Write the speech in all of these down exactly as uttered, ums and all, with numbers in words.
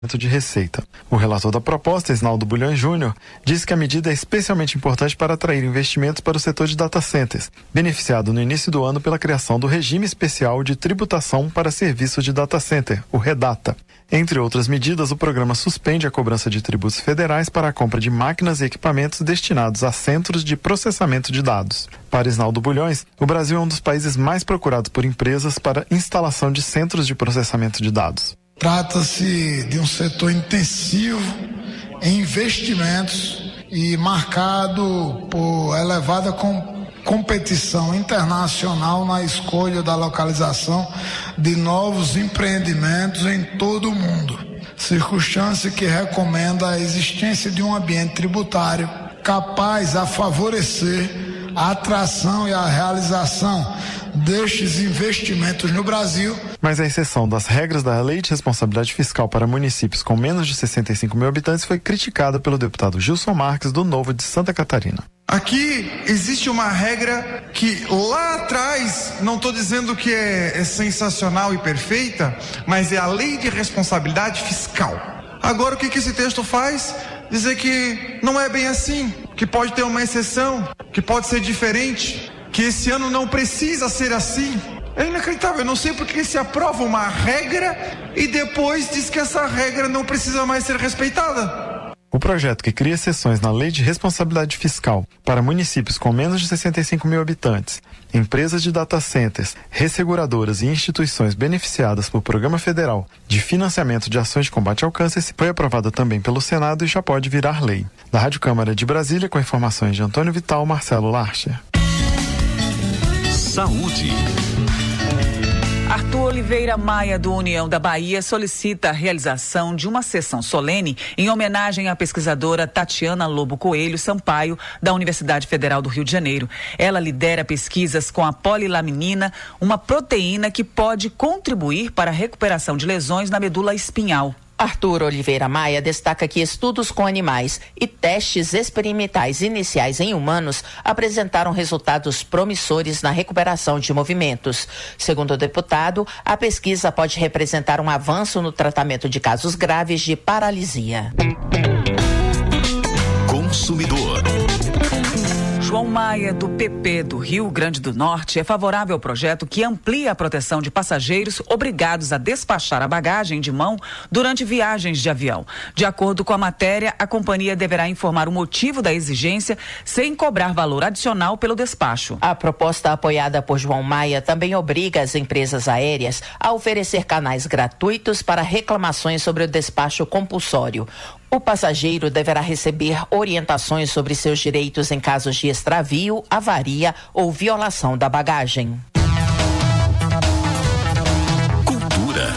de receita. O relator da proposta, Isnaldo Bulhões Júnior, disse que a medida é especialmente importante para atrair investimentos para o setor de data centers, beneficiado no início do ano pela criação do Regime Especial de Tributação para Serviços de Data Center, o REDATA. Entre outras medidas, o programa suspende a cobrança de tributos federais para a compra de máquinas e equipamentos destinados a centros de processamento de dados. Para Isnaldo Bulhões, o Brasil é um dos países mais procurados por empresas para instalação de centros de processamento de dados. Trata-se de um setor intensivo em investimentos e marcado por elevada com, competição internacional na escolha da localização de novos empreendimentos em todo o mundo. Circunstância que recomenda a existência de um ambiente tributário capaz a favorecer a atração e a realização destes investimentos no Brasil. Mas a exceção das regras da Lei de Responsabilidade Fiscal para municípios com menos de sessenta e cinco mil habitantes foi criticada pelo deputado Gilson Marques, do Novo de Santa Catarina. Aqui existe uma regra que lá atrás, não estou dizendo que é, é sensacional e perfeita, mas é a Lei de Responsabilidade Fiscal. Agora o que, que esse texto faz? Dizer que não é bem assim, que pode ter uma exceção, que pode ser diferente, que esse ano não precisa ser assim. É inacreditável, eu não sei porque se aprova uma regra e depois diz que essa regra não precisa mais ser respeitada. O projeto que cria exceções na Lei de Responsabilidade Fiscal para municípios com menos de sessenta e cinco mil habitantes, empresas de data centers, resseguradoras e instituições beneficiadas por Programa Federal de Financiamento de Ações de Combate ao Câncer foi aprovado também pelo Senado e já pode virar lei. Da Rádio Câmara de Brasília, com informações de Antônio Vital, Marcelo Larcher. Saúde. Arthur Oliveira Maia, do União da Bahia, solicita a realização de uma sessão solene em homenagem à pesquisadora Tatiana Lobo Coelho Sampaio, da Universidade Federal do Rio de Janeiro. Ela lidera pesquisas com a polilaminina, uma proteína que pode contribuir para a recuperação de lesões na medula espinhal. Arthur Oliveira Maia destaca que estudos com animais e testes experimentais iniciais em humanos apresentaram resultados promissores na recuperação de movimentos. Segundo o deputado, a pesquisa pode representar um avanço no tratamento de casos graves de paralisia. Consumidor. João Maia, do P P do Rio Grande do Norte, é favorável ao projeto que amplia a proteção de passageiros obrigados a despachar a bagagem de mão durante viagens de avião. De acordo com a matéria, a companhia deverá informar o motivo da exigência sem cobrar valor adicional pelo despacho. A proposta apoiada por João Maia também obriga as empresas aéreas a oferecer canais gratuitos para reclamações sobre o despacho compulsório. O passageiro deverá receber orientações sobre seus direitos em casos de extravio, avaria ou violação da bagagem. Cultura.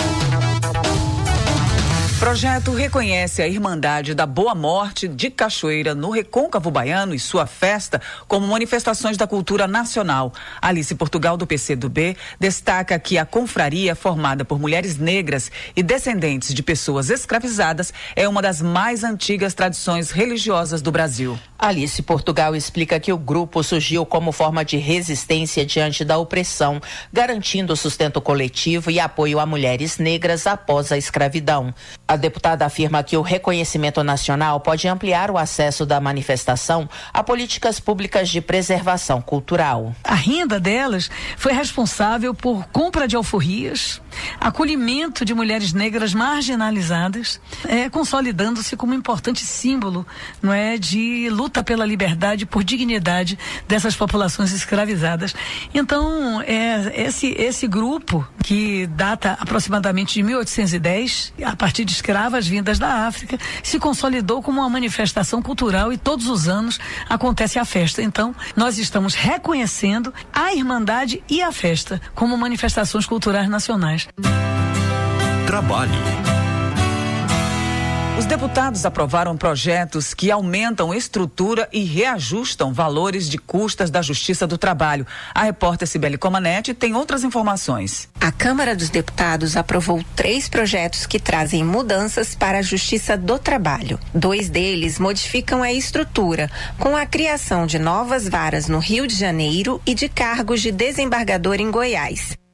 Projeto reconhece a Irmandade da Boa Morte de Cachoeira no Recôncavo Baiano e sua festa como manifestações da cultura nacional. Alice Portugal, do P C do B, destaca que a confraria, formada por mulheres negras e descendentes de pessoas escravizadas, é uma das mais antigas tradições religiosas do Brasil. Alice Portugal explica que o grupo surgiu como forma de resistência diante da opressão, garantindo sustento coletivo e apoio a mulheres negras após a escravidão. A deputada afirma que o reconhecimento nacional pode ampliar o acesso da manifestação a políticas públicas de preservação cultural. A renda delas foi responsável por compra de alforrias, acolhimento de mulheres negras marginalizadas, é, consolidando-se como um importante símbolo, não é, de luta pela liberdade, por dignidade dessas populações escravizadas. Então, é, esse, esse grupo, que data aproximadamente de mil oitocentos e dez, a partir de escravas vindas da África, se consolidou como uma manifestação cultural e todos os anos acontece a festa. Então, nós estamos reconhecendo a Irmandade e a festa como manifestações culturais nacionais. Trabalho. Os deputados aprovaram projetos que aumentam estrutura e reajustam valores de custas da Justiça do Trabalho. A repórter Cibele Comanete tem outras informações. A Câmara dos Deputados aprovou três projetos que trazem mudanças para a Justiça do Trabalho. Dois deles modificam a estrutura, com a criação de novas varas no Rio de Janeiro e de cargos de desembargador em Goiás.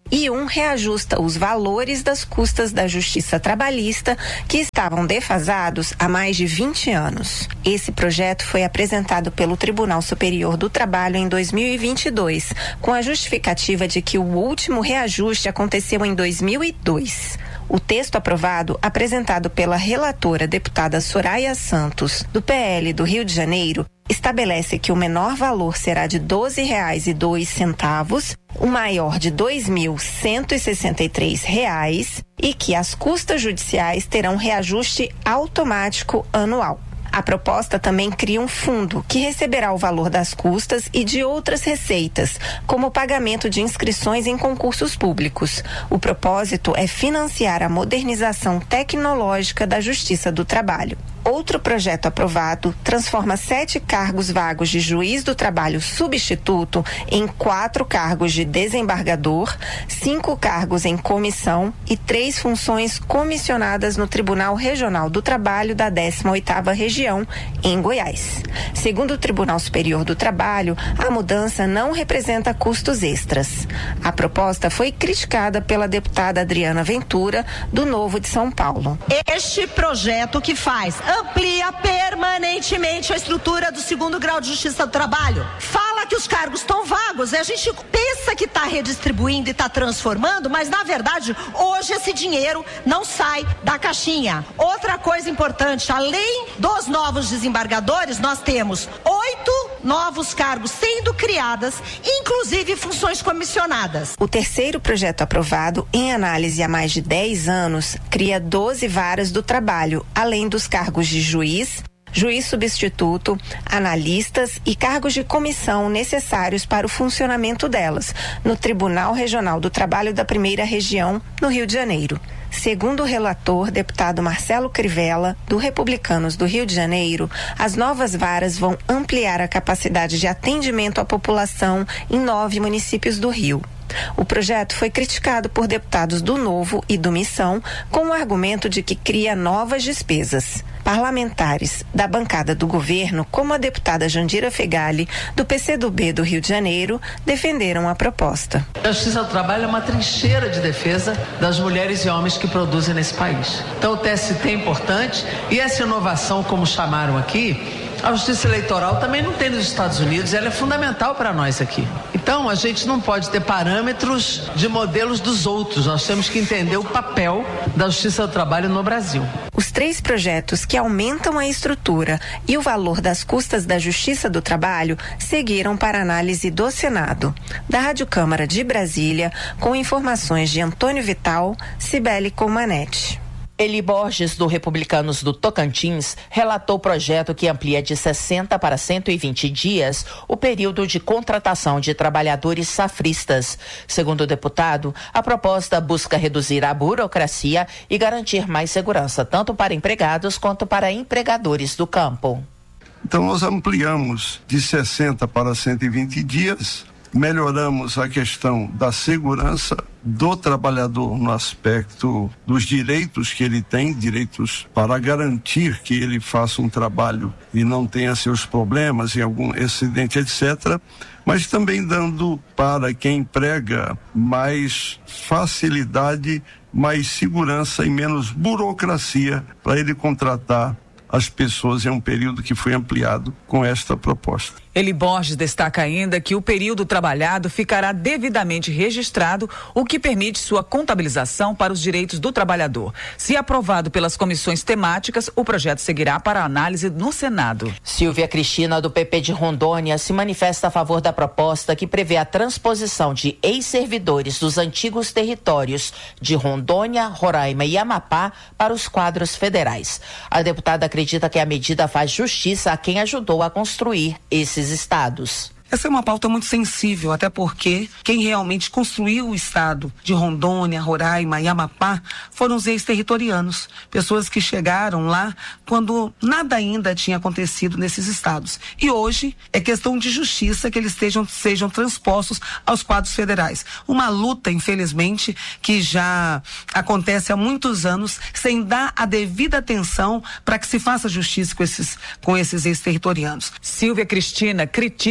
e um reajusta os valores das custas da Justiça Trabalhista que estavam defasados há mais de vinte anos. Esse projeto foi apresentado pelo Tribunal Superior do Trabalho em dois mil e vinte e dois, com a justificativa de que o último reajuste aconteceu em dois mil e dois. O texto aprovado, apresentado pela relatora deputada Soraya Santos, do P L do Rio de Janeiro, estabelece que o menor valor será de doze reais e dois centavos, o maior de dois mil cento e sessenta e três reais e que as custas judiciais terão reajuste automático anual. A proposta também cria um fundo que receberá o valor das custas e de outras receitas, como o pagamento de inscrições em concursos públicos. O propósito é financiar a modernização tecnológica da Justiça do Trabalho. Outro projeto aprovado transforma sete cargos vagos de juiz do trabalho substituto em quatro cargos de desembargador, cinco cargos em comissão e três funções comissionadas no Tribunal Regional do Trabalho da décima oitava Região, em Goiás. Segundo o Tribunal Superior do Trabalho, a mudança não representa custos extras. A proposta foi criticada pela deputada Adriana Ventura, do Novo de São Paulo. Este projeto que faz amplia permanentemente a estrutura do segundo grau de Justiça do Trabalho. Fala que os cargos estão vagos, e a gente pensa que está redistribuindo e está transformando, mas na verdade hoje esse dinheiro não sai da caixinha. Outra coisa importante, além dos novos desembargadores, nós temos oito novos cargos sendo criadas, inclusive funções comissionadas. O terceiro projeto aprovado, em análise há mais de dez anos, cria doze varas do trabalho, além dos cargos de juiz, juiz substituto, analistas e cargos de comissão necessários para o funcionamento delas, no Tribunal Regional do Trabalho da Primeira Região, no Rio de Janeiro. Segundo o relator, deputado Marcelo Crivella, do Republicanos do Rio de Janeiro, as novas varas vão ampliar a capacidade de atendimento à população em nove municípios do Rio. O projeto foi criticado por deputados do Novo e do Missão com o argumento de que cria novas despesas. Parlamentares da bancada do governo, como a deputada Jandira Fegali, do P C do B do Rio de Janeiro, defenderam a proposta. A Justiça do Trabalho é uma trincheira de defesa das mulheres e homens que produzem nesse país. Então o T S T é importante e essa inovação, como chamaram aqui, a justiça eleitoral também não tem nos Estados Unidos, ela é fundamental para nós aqui. Então, a gente não pode ter parâmetros de modelos dos outros, nós temos que entender o papel da Justiça do Trabalho no Brasil. Os três projetos que aumentam a estrutura e o valor das custas da Justiça do Trabalho seguiram para análise do Senado. Da Rádio Câmara de Brasília, com informações de Antônio Vital, Cibele Comanete. Eli Borges, do Republicanos do Tocantins, relatou o projeto que amplia de sessenta para cento e vinte dias o período de contratação de trabalhadores safristas. Segundo o deputado, a proposta busca reduzir a burocracia e garantir mais segurança, tanto para empregados quanto para empregadores do campo. Então, nós ampliamos de sessenta para cento e vinte dias, melhoramos a questão da segurança do trabalhador no aspecto dos direitos que ele tem, direitos para garantir que ele faça um trabalho e não tenha seus problemas em algum acidente, etcétera, mas também dando para quem emprega mais facilidade, mais segurança e menos burocracia para ele contratar as pessoas em um período que foi ampliado com esta proposta. Eli Borges destaca ainda que o período trabalhado ficará devidamente registrado, o que permite sua contabilização para os direitos do trabalhador. Se aprovado pelas comissões temáticas, o projeto seguirá para análise no Senado. Silvia Cristina, do P P de Rondônia, se manifesta a favor da proposta que prevê a transposição de ex-servidores dos antigos territórios de Rondônia, Roraima e Amapá para os quadros federais. A deputada acredita que a medida faz justiça a quem ajudou a construir esses estados. Essa é uma pauta muito sensível, até porque quem realmente construiu o estado de Rondônia, Roraima e Amapá foram os ex-territorianos, pessoas que chegaram lá quando nada ainda tinha acontecido nesses estados. E hoje é questão de justiça que eles estejam, sejam transpostos aos quadros federais. Uma luta, infelizmente, que já acontece há muitos anos, sem dar a devida atenção para que se faça justiça com esses, com esses ex-territorianos. Silvia Cristina critica o que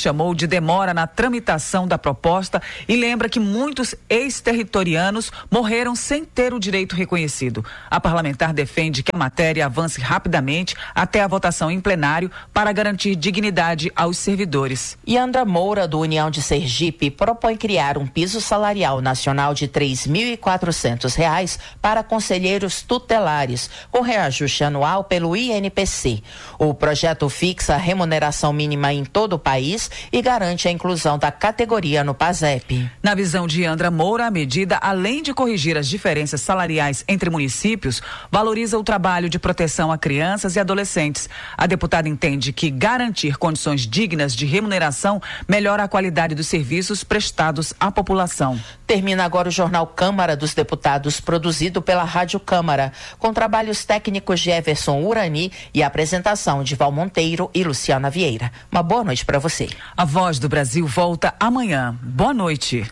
chamou de demora na tramitação da proposta e lembra que muitos ex-territorianos morreram sem ter o direito reconhecido. A parlamentar defende que a matéria avance rapidamente até a votação em plenário para garantir dignidade aos servidores. E Andra Moura, do União de Sergipe, propõe criar um piso salarial nacional de três mil e quatrocentos reais para conselheiros tutelares, com reajuste anual pelo I N P C. O projeto fixa a remuneração mínima em todo o país e garante a inclusão da categoria no PASEP. Na visão de Andra Moura, a medida, além de corrigir as diferenças salariais entre municípios, valoriza o trabalho de proteção a crianças e adolescentes. A deputada entende que garantir condições dignas de remuneração melhora a qualidade dos serviços prestados à população. Termina agora o Jornal Câmara dos Deputados, produzido pela Rádio Câmara, com trabalhos técnicos de Everson Urani e a apresentação de Val Monteiro e Luciana Vieira. Uma boa noite para você. A Voz do Brasil volta amanhã. Boa noite.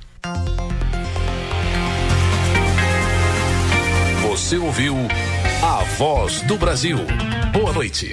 Você ouviu A Voz do Brasil. Boa noite.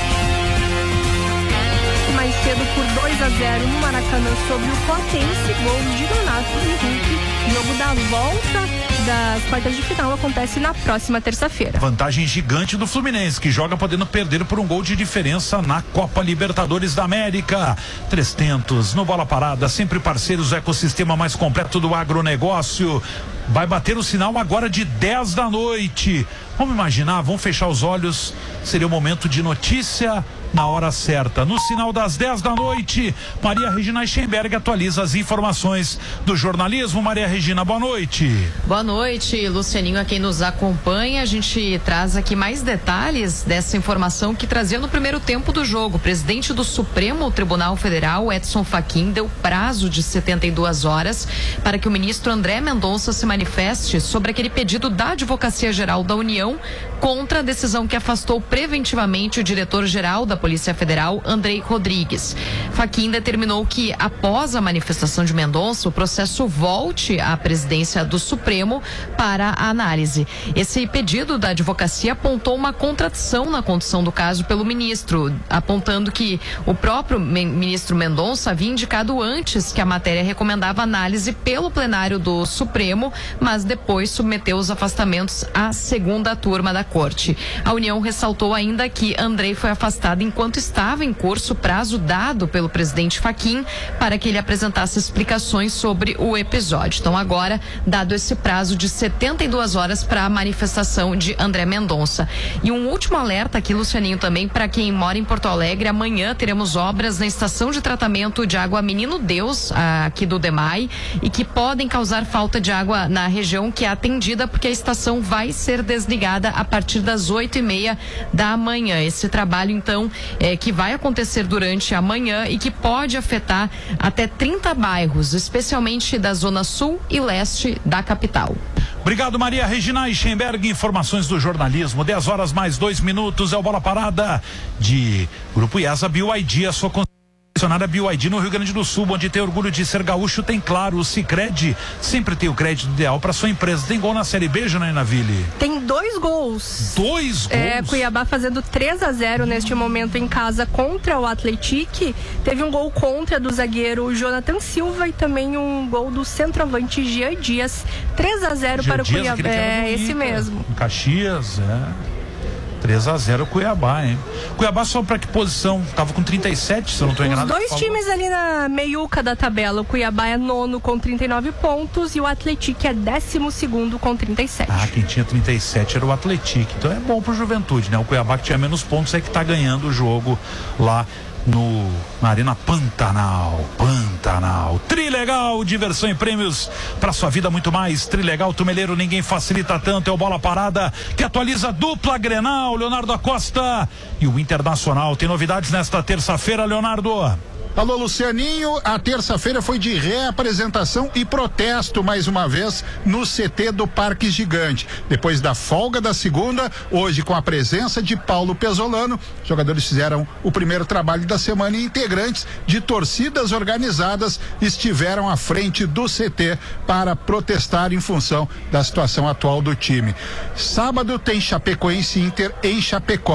Mais cedo por dois a zero no Maracanã sobre o Platense, gol de Donato e Hulk. Jogo da volta das quartas de final acontece na próxima terça-feira. Vantagem gigante do Fluminense, que joga podendo perder por um gol de diferença na Copa Libertadores da América. Três tentos no Bola Parada, sempre parceiros do ecossistema mais completo do agronegócio. Vai bater o sinal agora de dez da noite. Vamos imaginar, vamos fechar os olhos. Seria o momento de notícia na hora certa. No sinal das dez da noite, Maria Regina Schemberg atualiza as informações do jornalismo. Maria Regina, boa noite. Boa noite, Lucianinho, a quem nos acompanha. A gente traz aqui mais detalhes dessa informação que trazia no primeiro tempo do jogo. O presidente do Supremo Tribunal Federal, Edson Fachin, deu prazo de setenta e duas horas para que o ministro André Mendonça se manifeste sobre aquele pedido da Advocacia Geral da União contra a decisão que afastou preventivamente o diretor-geral da Polícia Federal, Andrei Rodrigues. Fachin determinou que, após a manifestação de Mendonça, o processo volte à presidência do Supremo para a análise. Esse pedido da advocacia apontou uma contradição na condução do caso pelo ministro, apontando que o próprio ministro Mendonça havia indicado antes que a matéria recomendava análise pelo plenário do Supremo, mas depois submeteu os afastamentos à segunda turma da Corte. A União ressaltou ainda que Andrei foi afastado enquanto estava em curso o prazo dado pelo presidente Fachin para que ele apresentasse explicações sobre o episódio. Então, agora, dado esse prazo de setenta e duas horas para a manifestação de André Mendonça. E um último alerta aqui, Lucianinho, também para quem mora em Porto Alegre. Amanhã teremos obras na estação de tratamento de água Menino Deus, aqui do DEMAI, e que podem causar falta de água na região que é atendida, porque a estação vai ser desligada a partir das oito e meia da manhã. Esse trabalho, então, é, que vai acontecer durante a manhã e que pode afetar até trinta bairros, especialmente da zona sul e leste da capital. Obrigado, Maria Regina Schemberg. Informações do jornalismo. dez horas mais dois minutos. É o Bola Parada de Grupo IESA B Y D, a sua concessionária B Y D no Rio Grande do Sul, onde tem orgulho de ser gaúcho. Tem Claro, o Sicredi sempre tem o crédito ideal para sua empresa. Tem gol na Série B, Janaína Ville? Tem dois gols. Dois gols? É, Cuiabá fazendo três a zero neste momento em casa contra o Atlético. Teve um gol contra do zagueiro Jonathan Silva e também um gol do centroavante Jean Dias. três a zero para o Dias, Cuiabá. É, esse mesmo. Em Caxias, é. três a zero Cuiabá, hein? Cuiabá só pra que posição? Tava com trinta e sete, se eu não tô enganado. Os dois times ali na meiuca da tabela. O Cuiabá é nono com trinta e nove pontos e o Atlético é décimo segundo com trinta e sete. Ah, quem tinha trinta e sete era o Atlético. Então é bom pro Juventude, né? O Cuiabá que tinha menos pontos é que tá ganhando o jogo lá no, na Arena Pantanal. Pantanal. Trilegal, diversão e prêmios pra sua vida, muito mais. Trilegal, Tumeleiro, ninguém facilita tanto. É o Bola Parada que atualiza a dupla Grenal, Leonardo Acosta e o Internacional. Tem novidades nesta terça-feira, Leonardo? Alô, Lucianinho, a terça-feira foi de reapresentação e protesto mais uma vez no C T do Parque Gigante. Depois da folga da segunda, hoje com a presença de Paulo Pesolano, os jogadores fizeram o primeiro trabalho da semana e integrantes de torcidas organizadas estiveram à frente do C T para protestar em função da situação atual do time. Sábado tem Chapecoense Inter em Chapecó.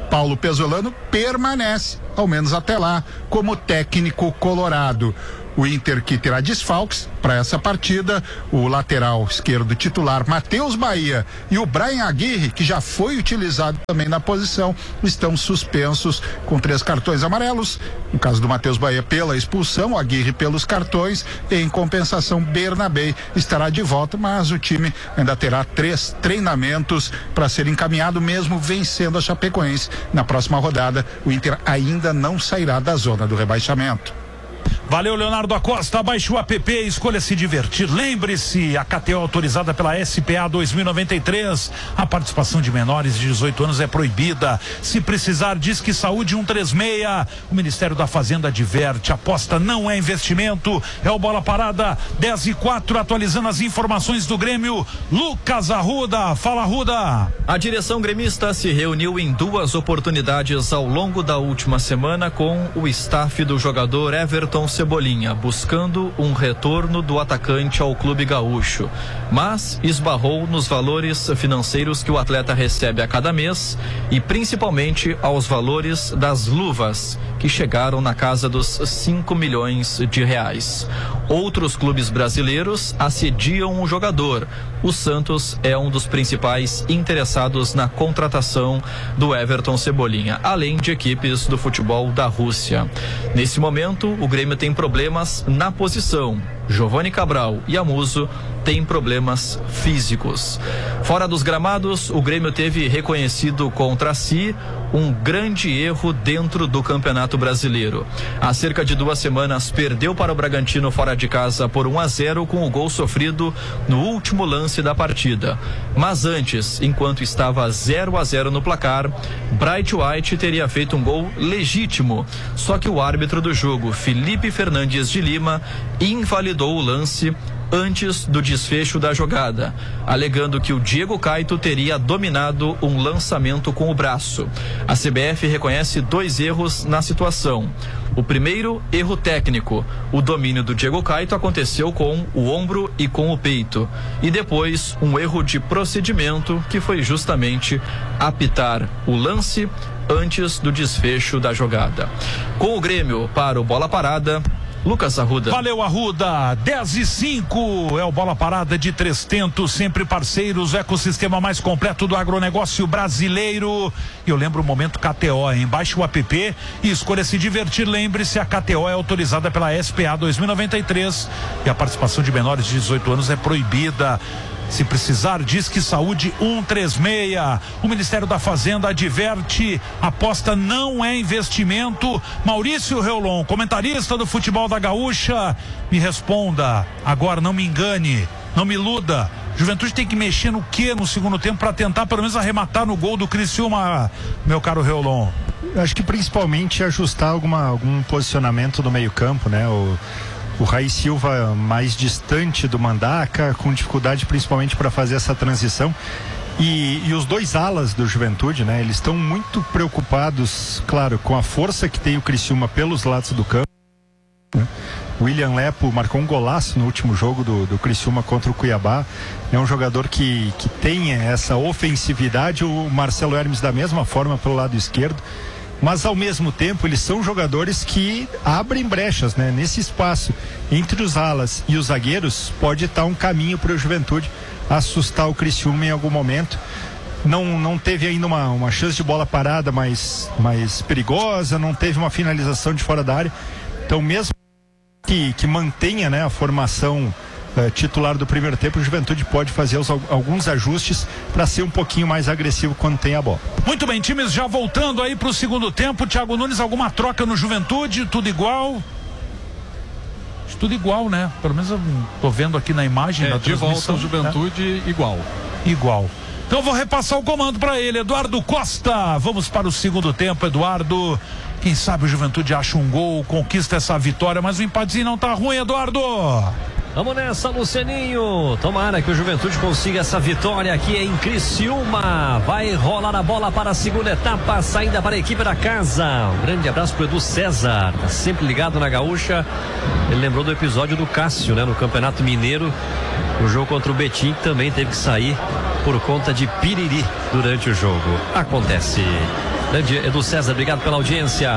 Paulo Pesolano permanece, ao menos até lá, como técnico colorado. O Inter, que terá desfalques para essa partida, o lateral esquerdo titular Matheus Bahia e o Brian Aguirre, que já foi utilizado também na posição, estão suspensos com três cartões amarelos. No caso do Matheus Bahia pela expulsão, o Aguirre pelos cartões. Em compensação, Bernabé estará de volta, mas o time ainda terá três treinamentos para ser encaminhado, mesmo vencendo a Chapecoense. Na próxima rodada, o Inter ainda não sairá da zona do rebaixamento. Valeu, Leonardo Acosta. Baixe o app, escolha se divertir. Lembre-se, a K T O autorizada pela S P A dois mil e noventa e três. A participação de menores de dezoito anos é proibida. Se precisar, diz que Saúde um três seis. O Ministério da Fazenda adverte. Aposta não é investimento. É o Bola Parada dez e quatro, atualizando as informações do Grêmio. Lucas Arruda. Fala, Arruda. A direção gremista se reuniu em duas oportunidades ao longo da última semana com o staff do jogador Everton Cebolinha, buscando um retorno do atacante ao clube gaúcho, mas esbarrou nos valores financeiros que o atleta recebe a cada mês e principalmente aos valores das luvas, que chegaram na casa dos cinco milhões de reais. Outros clubes brasileiros assediam o jogador. O Santos é um dos principais interessados na contratação do Everton Cebolinha, além de equipes do futebol da Rússia. Nesse momento, o Grêmio tem problemas na posição. Giovani Cabral e Amuso têm problemas físicos. Fora dos gramados, o Grêmio teve reconhecido contra si um grande erro dentro do Campeonato Brasileiro. Há cerca de duas semanas perdeu para o Bragantino fora de casa por um a zero com o gol sofrido no último lance da partida. Mas antes, enquanto estava zero a zero no placar, Bright White teria feito um gol legítimo, só que o árbitro do jogo, Felipe Fernandes de Lima, invalidou o lance antes do desfecho da jogada, alegando que o Diego Caito teria dominado um lançamento com o braço. A C B F reconhece dois erros na situação. O primeiro, erro técnico. O domínio do Diego Caito aconteceu com o ombro e com o peito. E depois, um erro de procedimento, que foi justamente apitar o lance antes do desfecho da jogada. Com o Grêmio para o Bola Parada, Lucas Arruda. Valeu, Arruda. dez e cinco é o Bola Parada de Três Tentos, sempre parceiros, o ecossistema mais completo do agronegócio brasileiro. E eu lembro o momento K T O, hein? Baixe o app e escolha se divertir. Lembre-se, a K T O é autorizada pela S P A dois mil e noventa e três e a participação de menores de dezoito anos é proibida. Se precisar, diz que Saúde um três seis. O Ministério da Fazenda adverte, aposta não é investimento. Maurício Reolon, comentarista do futebol da Gaúcha, me responda agora, não me engane, não me iluda. Juventude tem que mexer no quê no segundo tempo para tentar pelo menos arrematar no gol do Criciúma, meu caro Reolon? Acho que principalmente ajustar alguma, algum posicionamento no meio campo, né? O O Raí Silva mais distante do Mandaca, com dificuldade principalmente para fazer essa transição. E, e os dois alas do Juventude, né? Eles estão muito preocupados, claro, com a força que tem o Criciúma pelos lados do campo, né? William Lepo marcou um golaço no último jogo do, do Criciúma contra o Cuiabá. É um jogador que, que tem essa ofensividade. O Marcelo Hermes da mesma forma pelo lado esquerdo. Mas ao mesmo tempo eles são jogadores que abrem brechas, né? Nesse espaço entre os alas e os zagueiros pode estar um caminho para o Juventude assustar o Criciúma em algum momento. Não, não teve ainda uma, uma chance de bola parada mais, mais perigosa, não teve uma finalização de fora da área. Então mesmo que, que mantenha, né, a formação Uh, titular do primeiro tempo, o Juventude pode fazer os, alguns ajustes para ser um pouquinho mais agressivo quando tem a bola. Muito bem, times já voltando aí para o segundo tempo. Thiago Nunes, alguma troca no Juventude? Tudo igual? Tudo igual, né? Pelo menos eu tô vendo aqui na imagem, é, na de transmissão. volta o Juventude, né? igual. Igual. Então eu vou repassar o comando para ele, Eduardo Costa. Vamos para o segundo tempo, Eduardo. Quem sabe o Juventude acha um gol, conquista essa vitória, mas o empatezinho não tá ruim, Eduardo. Vamos nessa, Lucianinho. Tomara que o Juventude consiga essa vitória aqui em Criciúma. Vai rolar a bola para a segunda etapa, saída para a equipe da casa. Um grande abraço pro Edu César, tá sempre ligado na Gaúcha. Ele lembrou do episódio do Cássio, né, no Campeonato Mineiro, o jogo contra o Betim, que também teve que sair por conta de piriri durante o jogo. Acontece. Grande Edu César, obrigado pela audiência.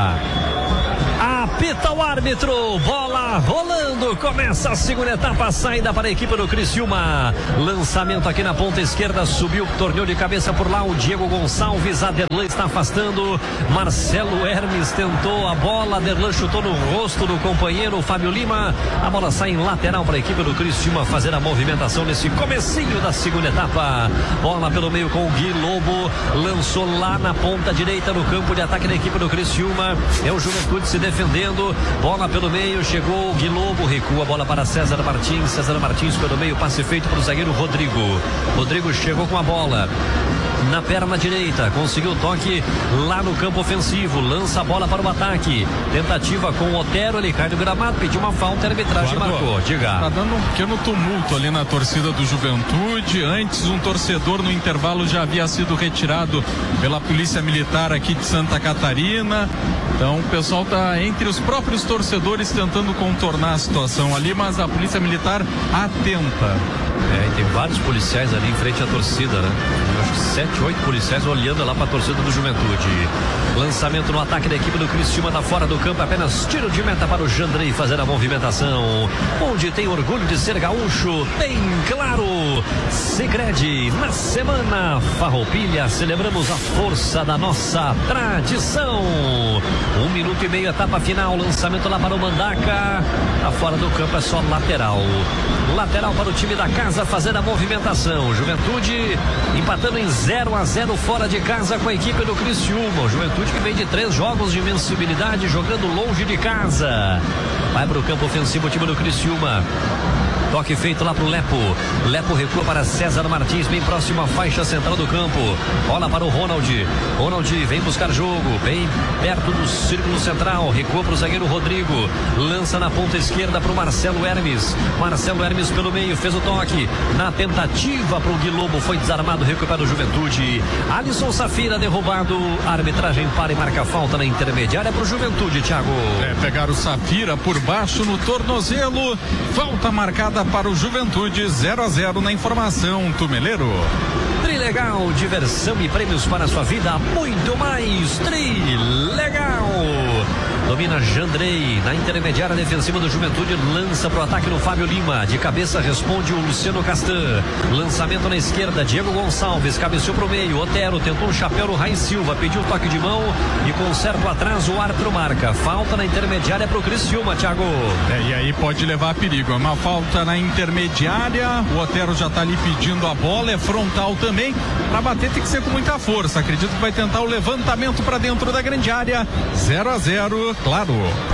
Apita o árbitro, bola rolando, começa a segunda etapa, saída para a equipe do Criciúma, lançamento aqui na ponta esquerda, subiu, torneou de cabeça por lá o Diego Gonçalves, a Derlan está afastando, Marcelo Hermes tentou a bola, a Derlan chutou no rosto do companheiro Fábio Lima, a bola sai em lateral para a equipe do Criciúma fazer a movimentação nesse comecinho da segunda etapa, bola pelo meio com o Gui Lobo, lançou lá na ponta direita no campo de ataque da equipe do Criciúma, é o Juventude se defendendo, bola pelo meio, chegou o Gui Lobo, recua a bola para César Martins, César Martins pelo meio, passe feito para o zagueiro Rodrigo, Rodrigo chegou com a bola na perna direita, conseguiu o toque lá no campo ofensivo, lança a bola para o ataque, tentativa com o Otero, ele cai no gramado, pediu uma falta, a arbitragem Guardo, marcou, diga. Tá dando um pequeno tumulto ali na torcida do Juventude, antes um torcedor no intervalo já havia sido retirado pela polícia militar aqui de Santa Catarina, então o pessoal tá entre os próprios torcedores tentando contornar a situação ali, mas a polícia militar atenta. É, e tem vários policiais ali em frente à torcida, né? Eu acho que sete, oito policiais olhando lá para a torcida do Juventude. Lançamento no ataque da equipe do Criciúma, tá fora do campo, apenas tiro de meta para o Jandrei fazer a movimentação. Onde tem orgulho de ser gaúcho, tem claro. Sicredi, na semana Farroupilha, celebramos a força da nossa tradição. Um minuto e meio, etapa final, lançamento lá para o Mandaca. Tá fora do campo, é só lateral. Lateral para o time da casa fazer a movimentação. Juventude empatando em zero a zero fora de casa com a equipe do Criciúma. O Juventude que vem de três jogos de invencibilidade jogando longe de casa. Vai para o campo ofensivo o time do Criciúma. Toque feito lá pro Lepo. Lepo recua para César Martins, bem próximo à faixa central do campo. Bola para o Ronald. Ronald vem buscar jogo, bem perto do círculo central. Recua para o zagueiro Rodrigo. Lança na ponta esquerda para o Marcelo Hermes. Marcelo Hermes pelo meio, fez o toque. Na tentativa para o Gui Lobo, foi desarmado, recuperado o Juventude. Alisson Safira derrubado. A arbitragem para e marca falta na intermediária para o Juventude, Thiago. É, pegar o Safira por baixo no tornozelo. Falta marcada para o Juventude, zero a zero na informação, Tumeleiro. Trilegal, diversão e prêmios para a sua vida, muito mais. Trilegal. Domina Jandrei, na intermediária defensiva do Juventude, lança para o ataque no Fábio Lima, de cabeça responde o Luciano Castan, lançamento na esquerda, Diego Gonçalves, cabeceou para o meio, Otero tentou um chapéu no Rai Silva, pediu toque de mão e com certo atraso o árbitro marca, falta na intermediária para o Criciúma, Thiago. É, e aí pode levar a perigo, é uma falta na intermediária, o Otero já está ali pedindo a bola, é frontal também, para bater tem que ser com muita força, acredito que vai tentar o levantamento para dentro da grande área, zero a zero, claro.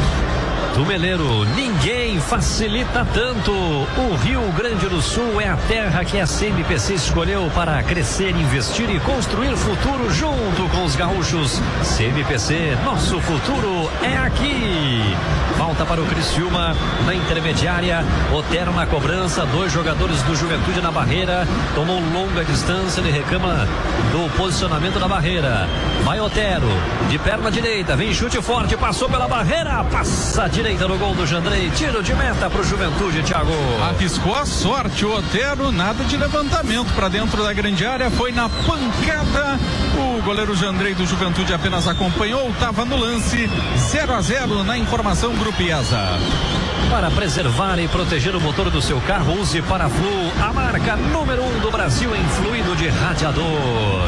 Tumeleiro, ninguém facilita tanto. O Rio Grande do Sul é a terra que a C M P C escolheu para crescer, investir e construir futuro junto com os gaúchos. C M P C, nosso futuro é aqui. Falta para o Criciúma na intermediária. Otero na cobrança, dois jogadores do Juventude na barreira. Tomou longa distância, ele reclama do posicionamento da barreira. Vai Otero, de perna direita, vem chute forte, passou pela barreira, passa direita no gol do Jandrei, tiro de meta para o Juventude, Thiago. Arriscou a sorte o Otero, nada de levantamento para dentro da grande área, foi na pancada. O goleiro Jandrei do Juventude apenas acompanhou, estava no lance, zero a zero na informação Grupo IESA. Para preservar e proteger o motor do seu carro, use Paraflu, a marca número um do Brasil em fluido de radiador.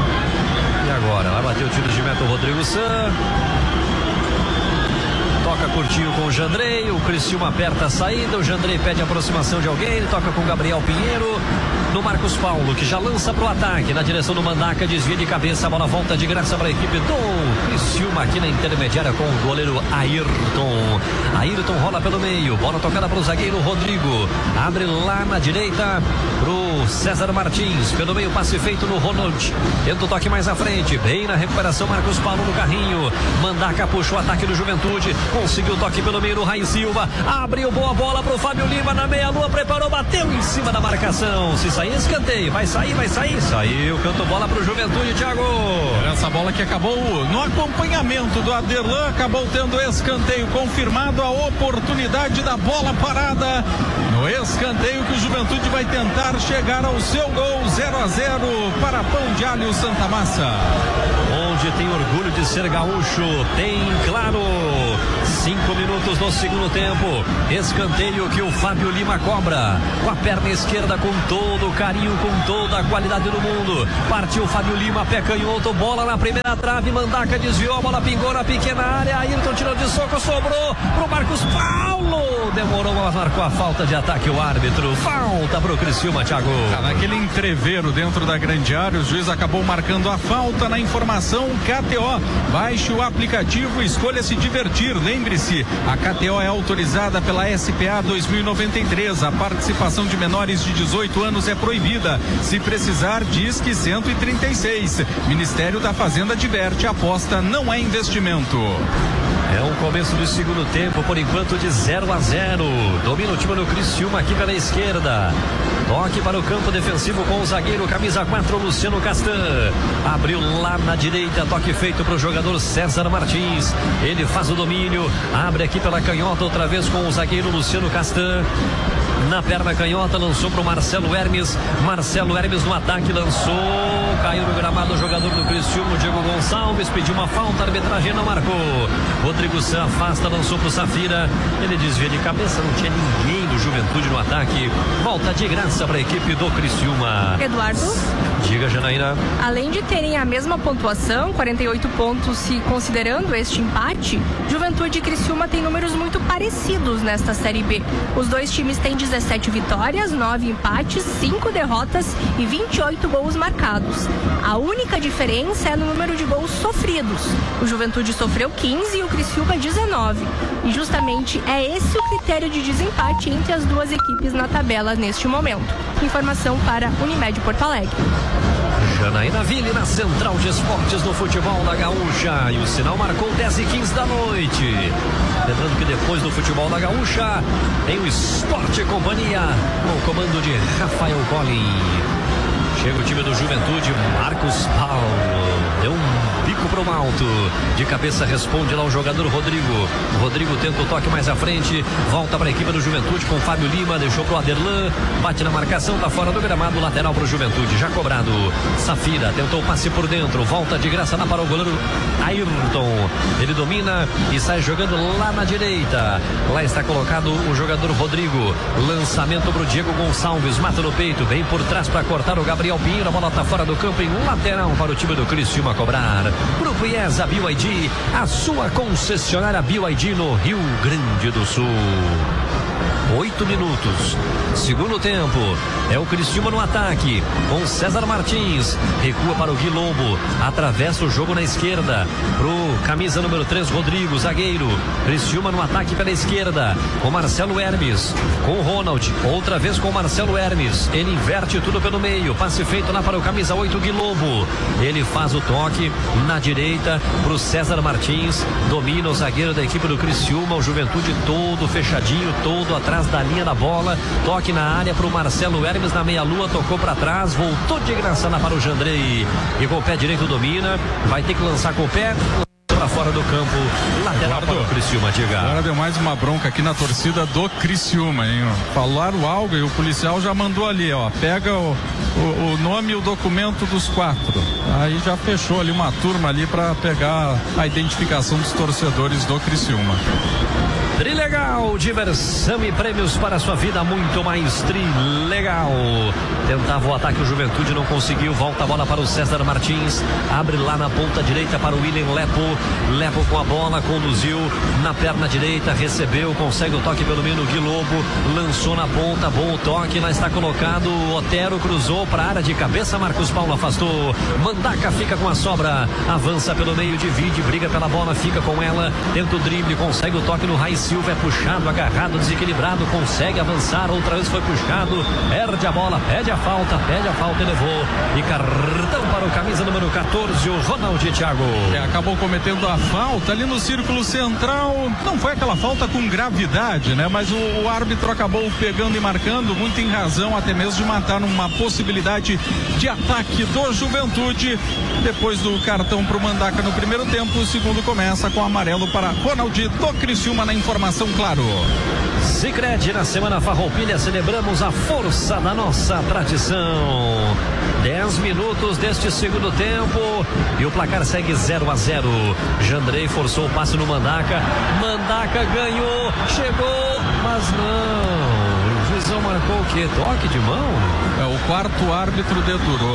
E agora, vai bater o tiro de meta o Rodrigo San. Toca curtinho com o Jandrei, o Criciúma aperta a saída, o Jandrei pede a aproximação de alguém, ele toca com o Gabriel Pinheiro, no Marcos Paulo, que já lança pro ataque, na direção do Mandaca, desvia de cabeça, a bola volta de graça para a equipe do Criciúma aqui na intermediária com o goleiro Ayrton. Ayrton rola pelo meio, bola tocada pro zagueiro Rodrigo, abre lá na direita pro César Martins, pelo meio passe feito no Ronald, tenta o toque mais à frente, bem na recuperação Marcos Paulo no carrinho, Mandaca puxa o ataque do Juventude, conseguiu o toque pelo meio no Rai Silva, abriu boa bola pro Fábio Lima na meia-lua, preparou, bateu em cima da marcação, se sair escanteio, vai sair, vai sair, saiu, canto bola pro Juventude, Thiago. Essa bola que acabou no acompanhamento do Aderlan, acabou tendo escanteio confirmado, a oportunidade da bola parada, no escanteio que o Juventude vai tentar chegar ao seu gol, zero a zero para Pão de Alho Santa Massa. Juventude tem orgulho de ser gaúcho. Tem, claro. Cinco minutos no segundo tempo. Escanteio que o Fábio Lima cobra. Com a perna esquerda, com todo o carinho, com toda a qualidade do mundo. Partiu Fábio Lima, pé canhoto, bola na primeira trave. Mandaca desviou, a bola pingou na pequena área. Ayrton tirou de soco, sobrou pro Marcos Paulo. Demorou, mas marcou a falta de ataque o árbitro. Falta pro Criciúma, Thiago. Tá naquele entreveiro dentro da grande área, o juiz acabou marcando a falta. Na informação K T O. Baixe o aplicativo e escolha se divertir. Lembre-se, a K T O é autorizada pela S P A dois mil e noventa e três. A participação de menores de dezoito anos é proibida. Se precisar, disque cento e trinta e seis. Ministério da Fazenda diverte, aposta não é investimento. É um começo do segundo tempo, por enquanto de zero a zero. Domina o time do Criciúma aqui pela esquerda. Toque para o campo defensivo com o zagueiro, camisa quatro, Luciano Castan. Abriu lá na direita, toque feito para o jogador César Martins. Ele faz o domínio, abre aqui pela canhota outra vez com o zagueiro Luciano Castan. Na perna canhota, lançou para o Marcelo Hermes. Marcelo Hermes no ataque, lançou. Caiu no gramado o jogador do Criciúma, Diego Gonçalves. Pediu uma falta, a arbitragem não marcou. Rodrigo se afasta, lançou para o Safira. Ele desvia de cabeça, não tinha ninguém do Juventude no ataque. Volta de graça para a equipe do Criciúma. Eduardo? Diga, Janaína. Além de terem a mesma pontuação, quarenta e oito pontos, se considerando este empate, Juventude e Criciúma têm números muito parecidos nesta Série B. Os dois times têm dezessete vitórias, nove empates, cinco derrotas e vinte e oito gols marcados. A única diferença é no número de gols sofridos. O Juventude sofreu quinze e o Criciúma dezenove. E justamente é esse o critério de desempate entre as duas equipes na tabela neste momento. Informação para Unimed Porto Alegre. Janaína Ville na Central de Esportes no futebol da Gaúcha. E o sinal marcou dez e quinze da noite. Lembrando que depois do futebol da Gaúcha tem o Esporte e Companhia com o comando de Rafael Collin. Chega o time do Juventude, Marcos Paulo. Deu um bico pro alto. De cabeça responde lá o jogador Rodrigo. O Rodrigo tenta o toque mais à frente. Volta para a equipe do Juventude com Fábio Lima. Deixou pro Aderlan. Bate na marcação, tá fora do gramado. Lateral pro Juventude. Já cobrado. Safira tentou o passe por dentro. Volta de graça lá para o goleiro Ayrton. Ele domina e sai jogando lá na direita. Lá está colocado o jogador Rodrigo. Lançamento pro Diego Gonçalves. Mata no peito. Vem por trás para cortar o Gabriel Pinheiro. A bola tá fora do campo em um lateral para o time do Criciúma cobrar. Grupo IESA B Y D, a sua concessionária B Y D no Rio Grande do Sul. Oito minutos. Segundo tempo. É o Criciúma no ataque. Com César Martins. Recua para o Gui Lobo. Atravessa o jogo na esquerda. Pro camisa número três, Rodrigo, zagueiro. Criciúma no ataque pela esquerda. Com Marcelo Hermes. Com o Ronald. Outra vez com Marcelo Hermes. Ele inverte tudo pelo meio. Passe feito lá para o camisa oito, Gui Lobo. Ele faz o toque na direita pro César Martins. Domina o zagueiro da equipe do Criciúma. O Juventude todo fechadinho, todo atrás da linha da bola. Toque na área pro Marcelo Hermes na meia-lua. Tocou para trás. Voltou de graça lá para o Jandrei. E com o pé direito domina. Vai ter que lançar com o pé. Para fora do campo, lateral para o Criciúma, diga. Agora deu mais uma bronca aqui na torcida do Criciúma, hein? Falaram algo e o policial já mandou ali, ó. Pega o, o, o nome e o documento dos quatro. Aí já fechou ali uma turma ali para pegar a identificação dos torcedores do Criciúma. Trilegal, diversão e prêmios para a sua vida, muito mais Trilegal. Tentava o ataque, o Juventude não conseguiu. Volta a bola para o César Martins. Abre lá na ponta direita para o William Lepo. Lepo com a bola, conduziu na perna direita, recebeu, consegue o toque pelo meio no Gui Lobo. Lançou na ponta, bom o toque. Lá está colocado. Otero cruzou para a área de cabeça. Marcos Paulo afastou. Mandaca fica com a sobra. Avança pelo meio, divide, briga pela bola, fica com ela. Tenta o drible, consegue o toque no Raiz Silva, é puxado, agarrado, desequilibrado, consegue avançar, outra vez foi puxado, perde a bola, pede a falta, pede a falta e levou. E cartão para o camisa número quatorze, o Ronaldo Thiago. É, acabou cometendo a falta ali no círculo central. Não foi aquela falta com gravidade, né? Mas o, o árbitro acabou pegando e marcando, muito em razão até mesmo de matar numa possibilidade de ataque do Juventude. Depois do cartão para o Mandaca no primeiro tempo, o segundo começa com amarelo para Ronaldo do Criciúma na informação. informação, claro. Sicredi, na Semana Farroupilha, celebramos a força da nossa tradição. dez minutos deste segundo tempo e o placar segue zero a zero. Jandrei forçou o passe no Mandaca. Mandaca ganhou, chegou, mas não. O juizão marcou o quê? Toque de mão? É, o quarto árbitro dedurou.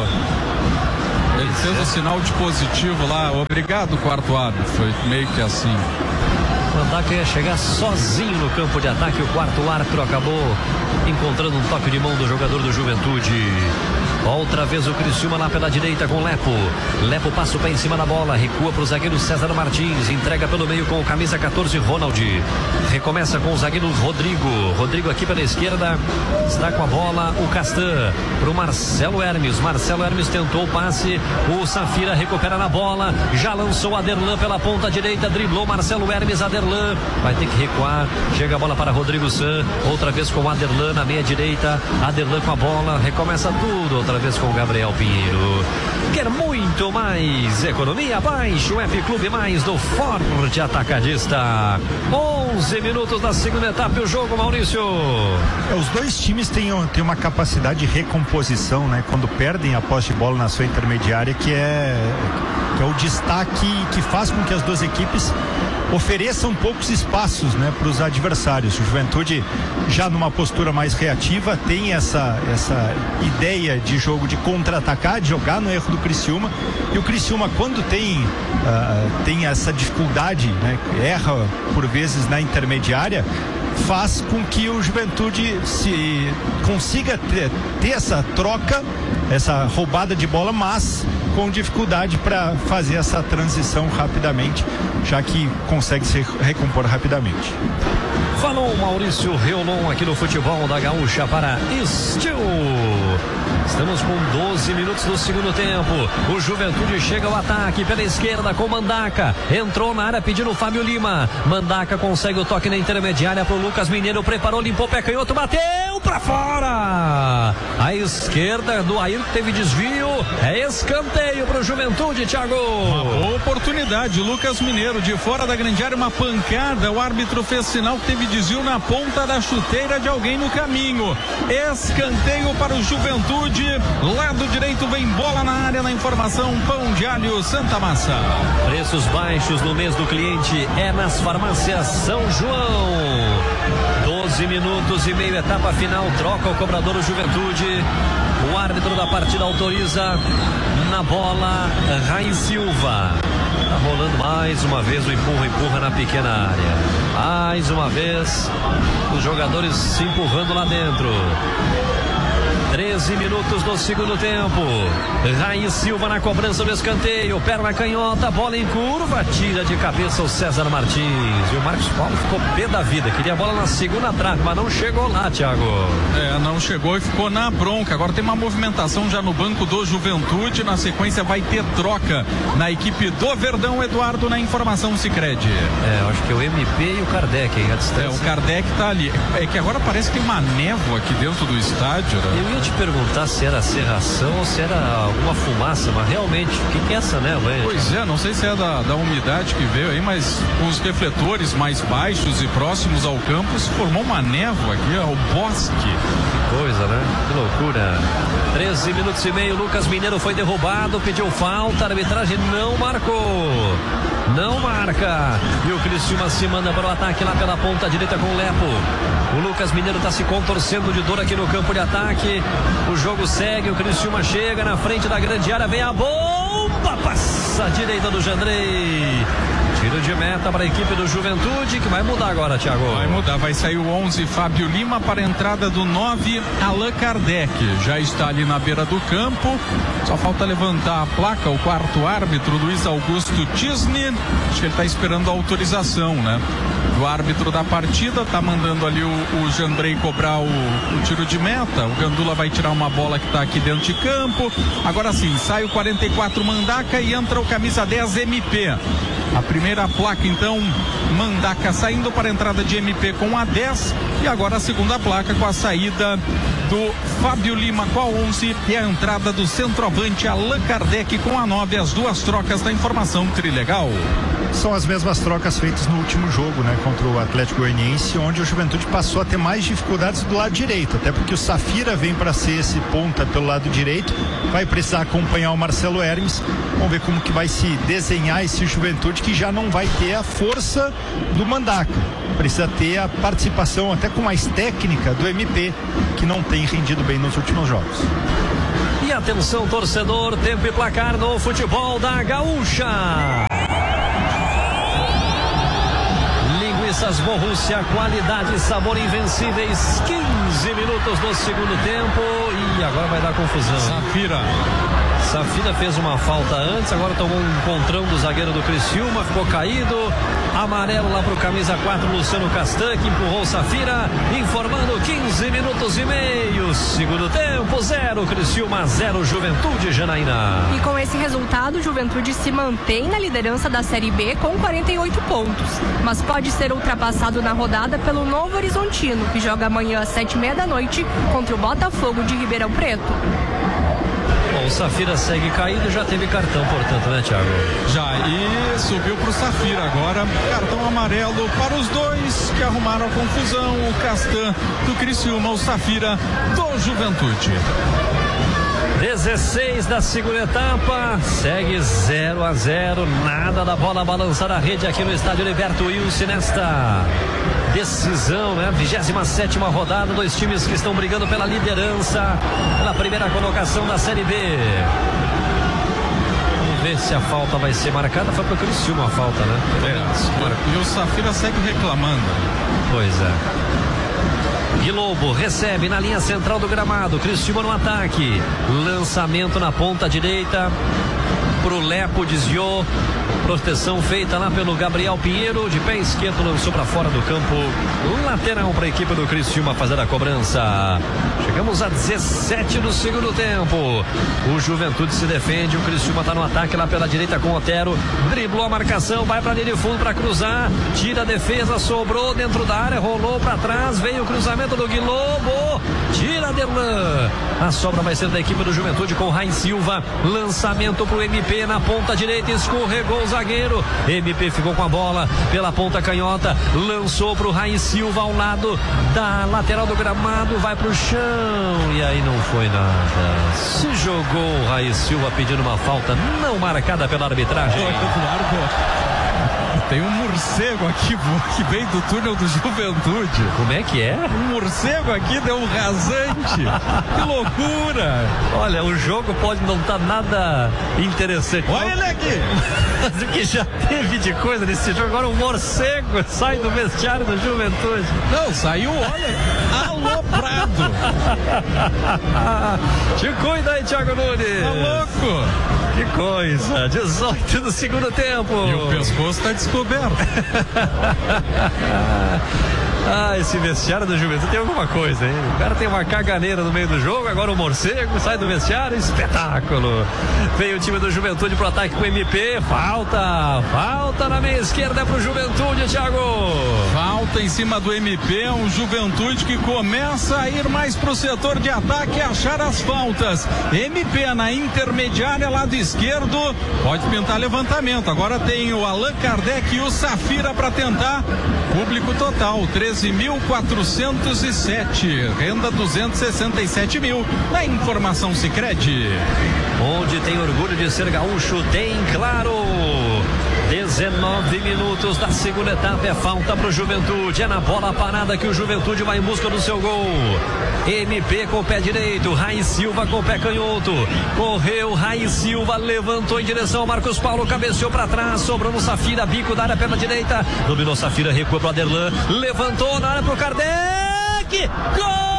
Ele fez o sinal de positivo lá. Obrigado, quarto árbitro. Foi meio que assim. Mandaca ia chegar sozinho no campo de ataque. O quarto árbitro acabou encontrando um toque de mão do jogador do Juventude. Outra vez o Criciúma lá pela direita com Lepo. Lepo passa o pé em cima da bola, recua para o zagueiro César Martins, entrega pelo meio com o camisa quatorze, Ronald. Recomeça com o zagueiro Rodrigo. Rodrigo aqui pela esquerda, está com a bola o Castan para o Marcelo Hermes. Marcelo Hermes tentou o passe, o Safira recupera na bola, já lançou Aderlan pela ponta direita, driblou Marcelo Hermes, Aderlan vai ter que recuar, chega a bola para Rodrigo San, outra vez com Aderlan na meia direita, Aderlan com a bola, recomeça tudo, outra vez com o Gabriel Pinheiro. Quer muito mais economia? Baixe o App Clube Mais do Forte Atacadista. onze minutos da segunda etapa, o jogo, Maurício. É, os dois times têm, têm uma capacidade de recomposição, né? Quando perdem a posse de bola na sua intermediária, que é, que é o destaque que faz com que as duas equipes ofereçam poucos espaços, né, para os adversários. O Juventude, já numa postura mais reativa, tem essa, essa ideia de jogo de contra-atacar, de jogar no erro do Criciúma, e o Criciúma, quando tem uh, tem essa dificuldade, né, erra por vezes na intermediária, faz com que o Juventude se consiga ter, ter essa troca, essa roubada de bola, mas com dificuldade para fazer essa transição rapidamente, já que consegue se recompor rapidamente. Falou Maurício Reolon aqui no Futebol da Gaúcha para Steel. Estamos com doze minutos do segundo tempo. O Juventude chega ao ataque pela esquerda com Mandaca. Entrou na área pedindo o Fábio Lima. Mandaca consegue o toque na intermediária para o Lucas Mineiro. Preparou, limpou o pé canhoto, bateu para fora. A esquerda do Ayrton teve desvio. É escanteio para o Juventude, Thiago. Uma boa oportunidade. Lucas Mineiro de fora da grande área, uma pancada. O árbitro fez sinal que teve desvio na ponta da chuteira de alguém no caminho. Escanteio para o Juventude. Lado direito vem bola na área. Na informação, pão de alho Santa Massa. Preços baixos no mês do cliente é nas farmácias São João. doze minutos e meio, etapa final. Troca o cobrador do Juventude. O árbitro da partida autoriza. Na bola, Raí Silva. Tá rolando mais uma vez o empurra, empurra na pequena área. Mais uma vez, os jogadores se empurrando lá dentro. treze minutos do segundo tempo. Raí Silva na cobrança do escanteio. Perna canhota, bola em curva. Tira de cabeça o César Martins. E o Marcos Paulo ficou pé da vida. Queria a bola na segunda trave, mas não chegou lá, Thiago. É, não chegou e ficou na bronca. Agora tem uma movimentação já no banco do Juventude. Na sequência vai ter troca na equipe do Verdão. Eduardo, na informação Sicredi. É, eu acho que é o M P e o Kardec, hein, a distância. É, o Kardec tá ali. É que agora parece que tem uma névoa aqui dentro do estádio, né? Eu ia te perguntar se era serração ou se era alguma fumaça, mas realmente, o que, que é essa névoa aí? Pois é, não sei se é da, da umidade que veio aí, mas com os refletores mais baixos e próximos ao campo, se formou uma névoa aqui, ao bosque. Que coisa, né? Que loucura. treze minutos e meio, Lucas Mineiro foi derrubado, pediu falta, a arbitragem não marcou. Não marca. E o Criciúma se manda para o ataque lá pela ponta direita com o Lepo. O Lucas Mineiro está se contorcendo de dor aqui no campo de ataque. O jogo segue, o Criciúma chega na frente da grande área, vem a bomba, passa a direita do Jandrei. Tiro de meta para a equipe do Juventude, que vai mudar agora, Thiago. Vai mudar, vai sair o onze, Fábio Lima, para a entrada do nove, Allan Kardec. Já está ali na beira do campo, só falta levantar a placa, o quarto árbitro, Luiz Augusto Tisni. Acho que ele está esperando a autorização, né? O árbitro da partida está mandando ali o, o Jandrei cobrar o, o tiro de meta. O Gandula vai tirar uma bola que está aqui dentro de campo. Agora sim, sai o quarenta e quatro Mandaca e entra o camisa dez M P. A primeira placa, então, Mandaca saindo para a entrada de M P com a dez. E agora a segunda placa com a saída do Fábio Lima com a onze e a entrada do centroavante Allan Kardec com a nove, as duas trocas da informação Trilegal. São as mesmas trocas feitas no último jogo, né, contra o Atlético Goianiense, onde o Juventude passou a ter mais dificuldades do lado direito, até porque o Safira vem para ser esse ponta pelo lado direito, vai precisar acompanhar o Marcelo Hermes. Vamos ver como que vai se desenhar esse Juventude, que já não vai ter a força do Mandaca, precisa ter a participação até com mais técnica do M P, que não tem rendido bem nos últimos jogos. E atenção, torcedor, tempo e placar no futebol da Gaúcha. Linguiças Borrússia, qualidade e sabor invencíveis. quinze minutos do segundo tempo e agora vai dar confusão. Safira. Safira fez uma falta antes, agora tomou um encontrão do zagueiro do Criciúma, ficou caído. Amarelo lá pro camisa quatro, Luciano Castan, que empurrou o Safira, informando quinze minutos e meio. Segundo tempo, zero Criciúma, zero Juventude, Janaína. E com esse resultado, o Juventude se mantém na liderança da Série B com quarenta e oito pontos, mas pode ser ultrapassado na rodada pelo Novo Horizontino, que joga amanhã às sete e meia da noite contra o Botafogo de Ribeirão Preto. Bom, o Safira segue caído, já teve cartão, portanto, né, Thiago? Já, e subiu pro Safira agora, cartão amarelo para os dois que arrumaram a confusão, o Castan do Criciúma, o Safira do Juventude. dezesseis da segunda etapa, segue zero a zero, nada da bola balançar a rede aqui no estádio Heriberto Wilson nesta decisão, né? vigésima sétima rodada, dois times que estão brigando pela liderança, pela primeira colocação da Série B. Vamos ver se a falta vai ser marcada, foi pro Criciúma a falta, né? É, e o Safira segue reclamando. Pois é. Guilobo recebe na linha central do gramado, Criciúma no ataque, lançamento na ponta direita pro Lepo, desviou, proteção feita lá pelo Gabriel Pinheiro, de pé esquerdo lançou para fora do campo, lateral para a equipe do Criciúma fazer a cobrança. Chegamos a dezessete do segundo tempo, o Juventude se defende, o Criciúma está no ataque lá pela direita com o Otero, driblou a marcação, vai para a linha de fundo para cruzar, tira a defesa, sobrou dentro da área, rolou para trás, veio o cruzamento do Guilobo, tira Derlan, a sobra vai ser da equipe do Juventude com Rain Silva, lançamento pro M P na ponta direita, escorregou o zagueiro, M P ficou com a bola pela ponta canhota, lançou pro Rain Silva ao lado da lateral do gramado, vai pro chão e aí não foi nada, se jogou o Rain Silva pedindo uma falta não marcada pela arbitragem. Tem um morcego aqui que vem do túnel do Juventude. Como é que é? Um morcego aqui deu um rasante. Que loucura! Olha, o jogo pode não estar tá nada interessante. Olha ele aqui! Mas o que já teve de coisa nesse jogo, agora um morcego sai do vestiário do Juventude. Não, saiu, olha, aloprado. Te cuida aí, Thiago Nunes. Tá louco? Que coisa, dezoito do segundo tempo. E o pescoço tá descoberto. Ah, esse vestiário do Juventude tem alguma coisa, hein? O cara tem uma caganeira no meio do jogo, agora o morcego sai do vestiário, espetáculo. Veio o time do Juventude pro ataque com o M P, falta, falta na meia esquerda pro Juventude, Thiago. Falta em cima do M P, um Juventude que começa a ir mais pro setor de ataque e achar as faltas. M P na intermediária, lado esquerdo, pode pintar levantamento. Agora tem o Allan Kardec e o Safira para tentar. Público total, treze mil quatrocentos e sete, renda duzentos e sessenta e sete mil, na informação Sicredi. Onde tem orgulho de ser gaúcho, tem Claro. dezenove minutos da segunda etapa, é falta pro Juventude, é na bola parada que o Juventude vai em busca do seu gol. M P com o pé direito, Rain Silva com o pé canhoto, correu, Rain Silva levantou em direção ao Marcos Paulo, cabeceou para trás, sobrou no Safira, bico da área, perna direita, dominou Safira, recuou pro Aderlan, levantou na área pro Kardec, gol!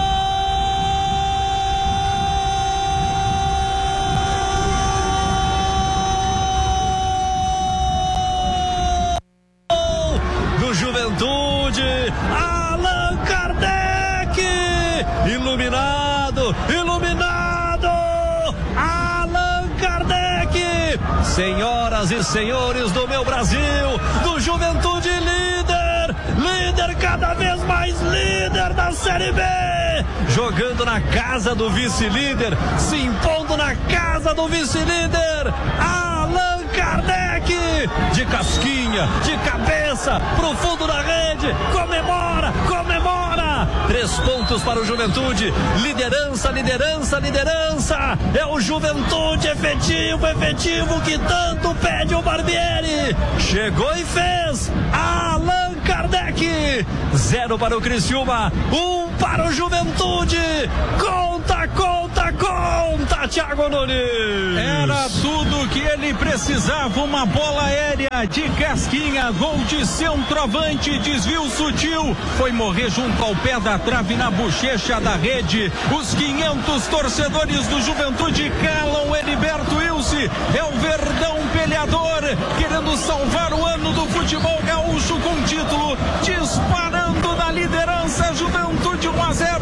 Juventude, Allan Kardec, iluminado, iluminado, Allan Kardec, senhoras e senhores do meu Brasil, do Juventude líder, líder cada vez mais líder da Série B, jogando na casa do vice-líder, se impondo na casa do vice-líder, Allan Kardec, de casquinha, de cabeça, pro fundo da rede, comemora, comemora, três pontos para o Juventude, liderança, liderança, liderança, é o Juventude efetivo, efetivo que tanto pede o Barbieri, chegou e fez, Allan Kardec, zero para o Criciúma, um para o Juventude, conta, conta, conta, Thiago Nunes. Era tudo que ele precisava, uma bola aérea de casquinha, gol de centroavante, desvio sutil, foi morrer junto ao pé da trave na bochecha da rede, os quinhentos torcedores do Juventude calam Heriberto Wilson, é o Verdão peleador, querendo salvar o ano do futebol gaúcho com título, disparando na liderança, Juventude um a zero.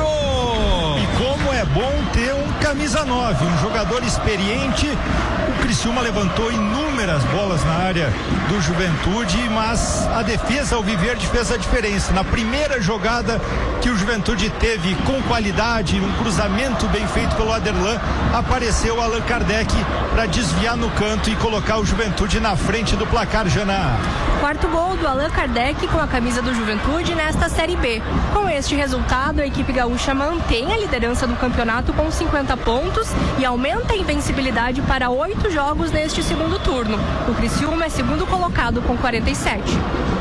E como é bom ter um camisa nove, um jogador experiente. O Criciúma levantou inúmeras bolas na área do Juventude, mas a defesa alviverde fez a diferença. Na primeira jogada que o Juventude teve com qualidade, um cruzamento bem feito pelo Aderlan, apareceu Allan Kardec para desviar no canto e colocar o Juventude na frente do placar, Jana. Quarto gol do Allan Kardec com a camisa do Juventude nesta Série B. Com este resultado, a equipe gaúcha mantém a liderança do campeonato com cinquenta pontos e aumenta a invencibilidade para oito jogos neste segundo turno. O Criciúma é segundo colocado com quarenta e sete.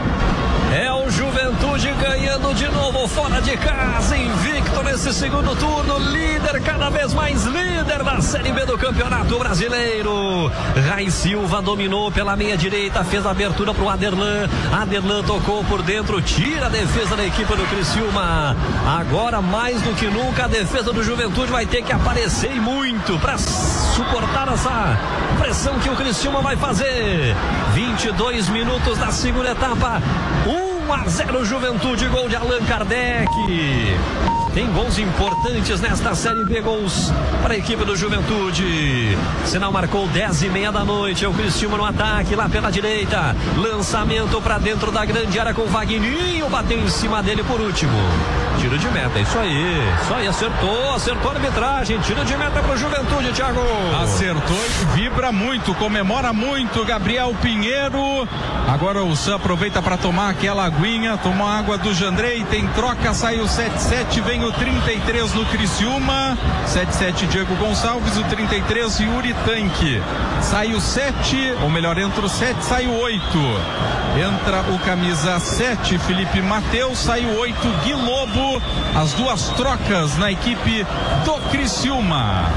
É o Juventude ganhando de novo fora de casa, invicto nesse segundo turno, líder, cada vez mais líder da Série B do Campeonato Brasileiro. Rai Silva dominou pela meia direita, fez a abertura pro Aderlan, Aderlan tocou por dentro, tira a defesa da equipe do Criciúma. Agora mais do que nunca a defesa do Juventude vai ter que aparecer e muito para suportar essa pressão que o Criciúma vai fazer. vinte e dois minutos da segunda etapa, um a zero Juventude, gol de Allan Kardec. Tem gols importantes nesta Série B, gols para a equipe do Juventude. Sinal marcou dez e meia da noite, é o Criciúma no ataque, lá pela direita, lançamento para dentro da grande área com o Vagninho, bateu em cima dele por último. Tiro de meta, isso aí, isso aí, acertou, acertou a arbitragem, tiro de meta para o Juventude, Thiago. Acertou e vibra muito, comemora muito, Gabriel Pinheiro. Agora o Sam aproveita para tomar aquela aguinha, tomou a água do Jandrei, tem troca, sai o sete sete, vem o trinta e três no Criciúma, sete sete Diego Gonçalves, o trinta e três Yuri Tanque. Sai o sete, ou melhor, entra o sete, sai o oito. Entra o camisa sete, Felipe Mateus, sai o oito, Gui Lobo. As duas trocas na equipe do Criciúma.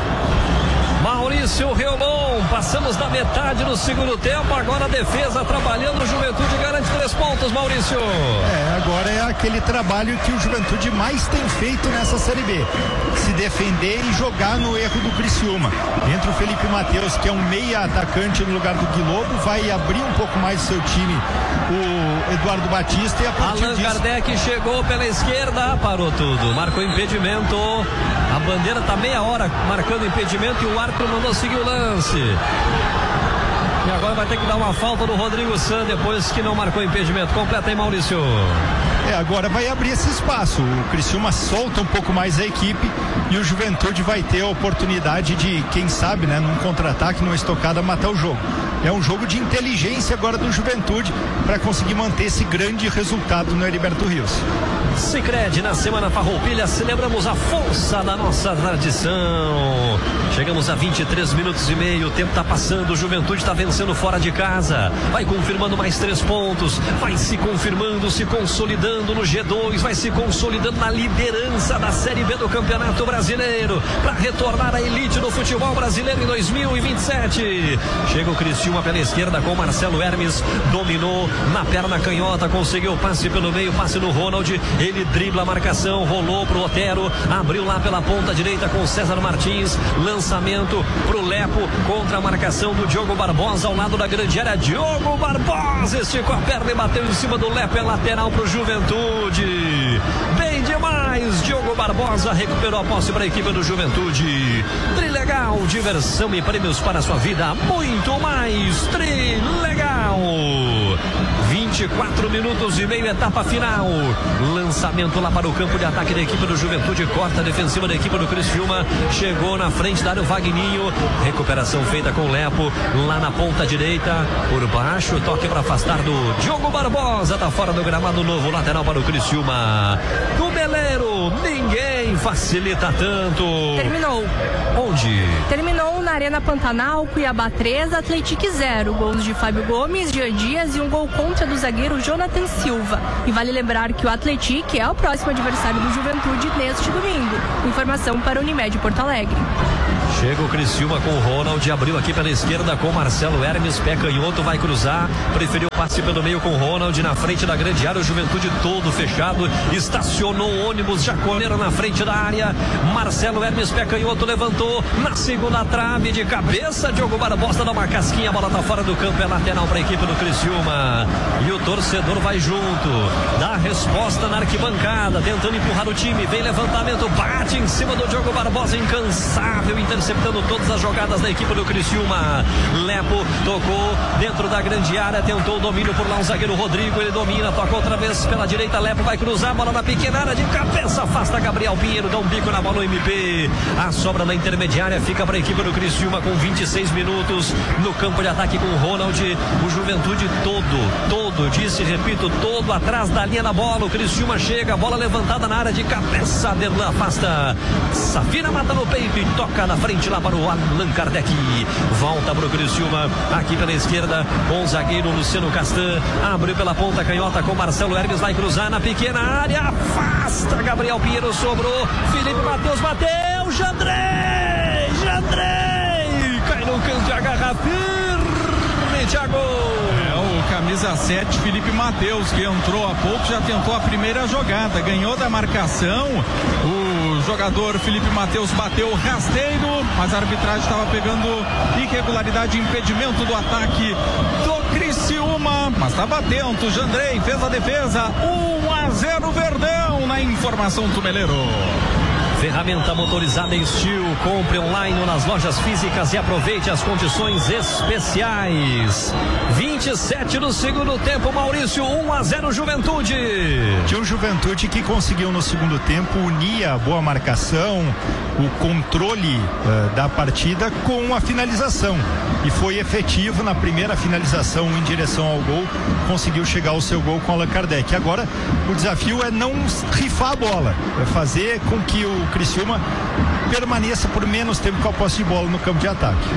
Maurício Reolon, passamos da metade do segundo tempo, agora a defesa trabalhando, o Juventude garante três pontos, Maurício. É, agora é aquele trabalho que o Juventude mais tem feito nessa Série B, se defender e jogar no erro do Criciúma. Entra o Felipe Mateus, que é um meia atacante no lugar do Gui Lobo, vai abrir um pouco mais seu time, o Eduardo Batista, e a partir Allan disso... Kardec chegou pela esquerda, parou tudo, marcou impedimento, a bandeira tá meia hora marcando impedimento e o árbitro mandou seguir o lance. E agora vai ter que dar uma falta do Rodrigo San depois que não marcou impedimento. Completa aí, Maurício. É, agora vai abrir esse espaço. O Criciúma solta um pouco mais a equipe e o Juventude vai ter a oportunidade de, quem sabe, né, num contra-ataque, numa estocada, matar o jogo. É um jogo de inteligência agora do Juventude para conseguir manter esse grande resultado no Heriberto Rios. Sicredi, na Semana Farroupilha, celebramos a força da nossa tradição. Chegamos a vinte e três minutos e meio, o tempo está passando, o Juventude está vencendo fora de casa, vai confirmando mais três pontos, vai se confirmando, se consolidando no G dois, vai se consolidando na liderança da Série B do Campeonato Brasileiro, para retornar à elite do futebol brasileiro em dois mil e vinte e sete. Chega o Criciúma pela esquerda com Marcelo Hermes, dominou na perna canhota, conseguiu o passe pelo meio, passe no Ronald, ele dribla a marcação, rolou pro Otero, abriu lá pela ponta direita com César Martins, lançamento pro Lepo, contra a marcação do Diogo Barbosa ao lado da grande área, Diogo Barbosa esticou a perna e bateu em cima do Lepo, é lateral pro Juventude, bem demais, Diogo Barbosa recuperou a posse para a equipe do Juventude. Trilegal, diversão e prêmios para a sua vida, muito mais Trilegal. vinte vinte e quatro minutos e meio, etapa final. Lançamento lá para o campo de ataque da equipe do Juventude, corta a defensiva da equipe do Criciúma, chegou na frente da área o Vagninho, recuperação feita com o Lepo, lá na ponta direita, por baixo, toque para afastar do Diogo Barbosa, tá fora do gramado, novo lateral para o Criciúma. Do Meleiro, ninguém facilita tanto. Terminou. Onde? Terminou na Arena Pantanal, Cuiabá três, Atlético zero. Gols de Fábio Gomes, Jean Dias e um gol contra do zagueiro Jonathan Silva. E vale lembrar que o Atlético é o próximo adversário do Juventude neste domingo. Informação para Unimed Porto Alegre. Chega o Criciúma com o Ronald, abriu aqui pela esquerda com Marcelo Hermes, pé canhoto, vai cruzar, preferiu passe pelo meio com o Ronald, na frente da grande área, o Juventude todo fechado, estacionou o ônibus, Jaconeiro na frente da área, Marcelo Hermes, pé canhoto, levantou, na segunda trave, de cabeça, Diogo Barbosa dá uma casquinha, a bola tá fora do campo, é lateral para a equipe do Criciúma, e o torcedor vai junto, dá a resposta na arquibancada, tentando empurrar o time, vem levantamento, bate em cima do Diogo Barbosa, incansável, interceptando todas as jogadas da equipe do Criciúma. Lepo tocou dentro da grande área, tentou o domínio por lá o zagueiro Rodrigo, ele domina, toca outra vez pela direita, Lepo vai cruzar, bola na pequena área, de cabeça, afasta Gabriel Pinheiro, dá um bico na bola no M P, a sobra na intermediária fica para a equipe do Criciúma com vinte e seis minutos no campo de ataque com o Ronald, o Juventude todo, todo, disse, repito, todo atrás da linha da bola, o Criciúma chega, bola levantada na área de cabeça, Derlan afasta, Safina mata no peito e toca na frente lá para o Allan Kardec, volta para o Criciúma, aqui pela esquerda, com o zagueiro Luciano Castan, abriu pela ponta canhota com Marcelo Hermes, vai cruzar na pequena área, afasta, Gabriel Pinheiro sobrou, Felipe Matheus bateu, Jandrei, Jandrei, cai no canto e agarra firme, Thiago. É o camisa sete, Felipe Matheus, que entrou há pouco, já tentou a primeira jogada, ganhou da marcação, o jogador Felipe Matheus bateu rasteiro, mas a arbitragem estava pegando irregularidade, impedimento do ataque do Criciúma, mas estava atento, Jandrei fez a defesa, um a zero Verdão, na informação Tumeleiro. Ferramenta motorizada em Steel, compre online ou nas lojas físicas e aproveite as condições especiais. vinte e sete no segundo tempo, Maurício, um a zero Juventude. Tinha um Juventude que conseguiu no segundo tempo unir a boa marcação, o controle uh, da partida com a finalização. E foi efetivo na primeira finalização em direção ao gol, conseguiu chegar ao seu gol com Allan Kardec. Agora o desafio é não rifar a bola, é fazer com que o Criciúma permaneça por menos tempo com a posse de bola no campo de ataque.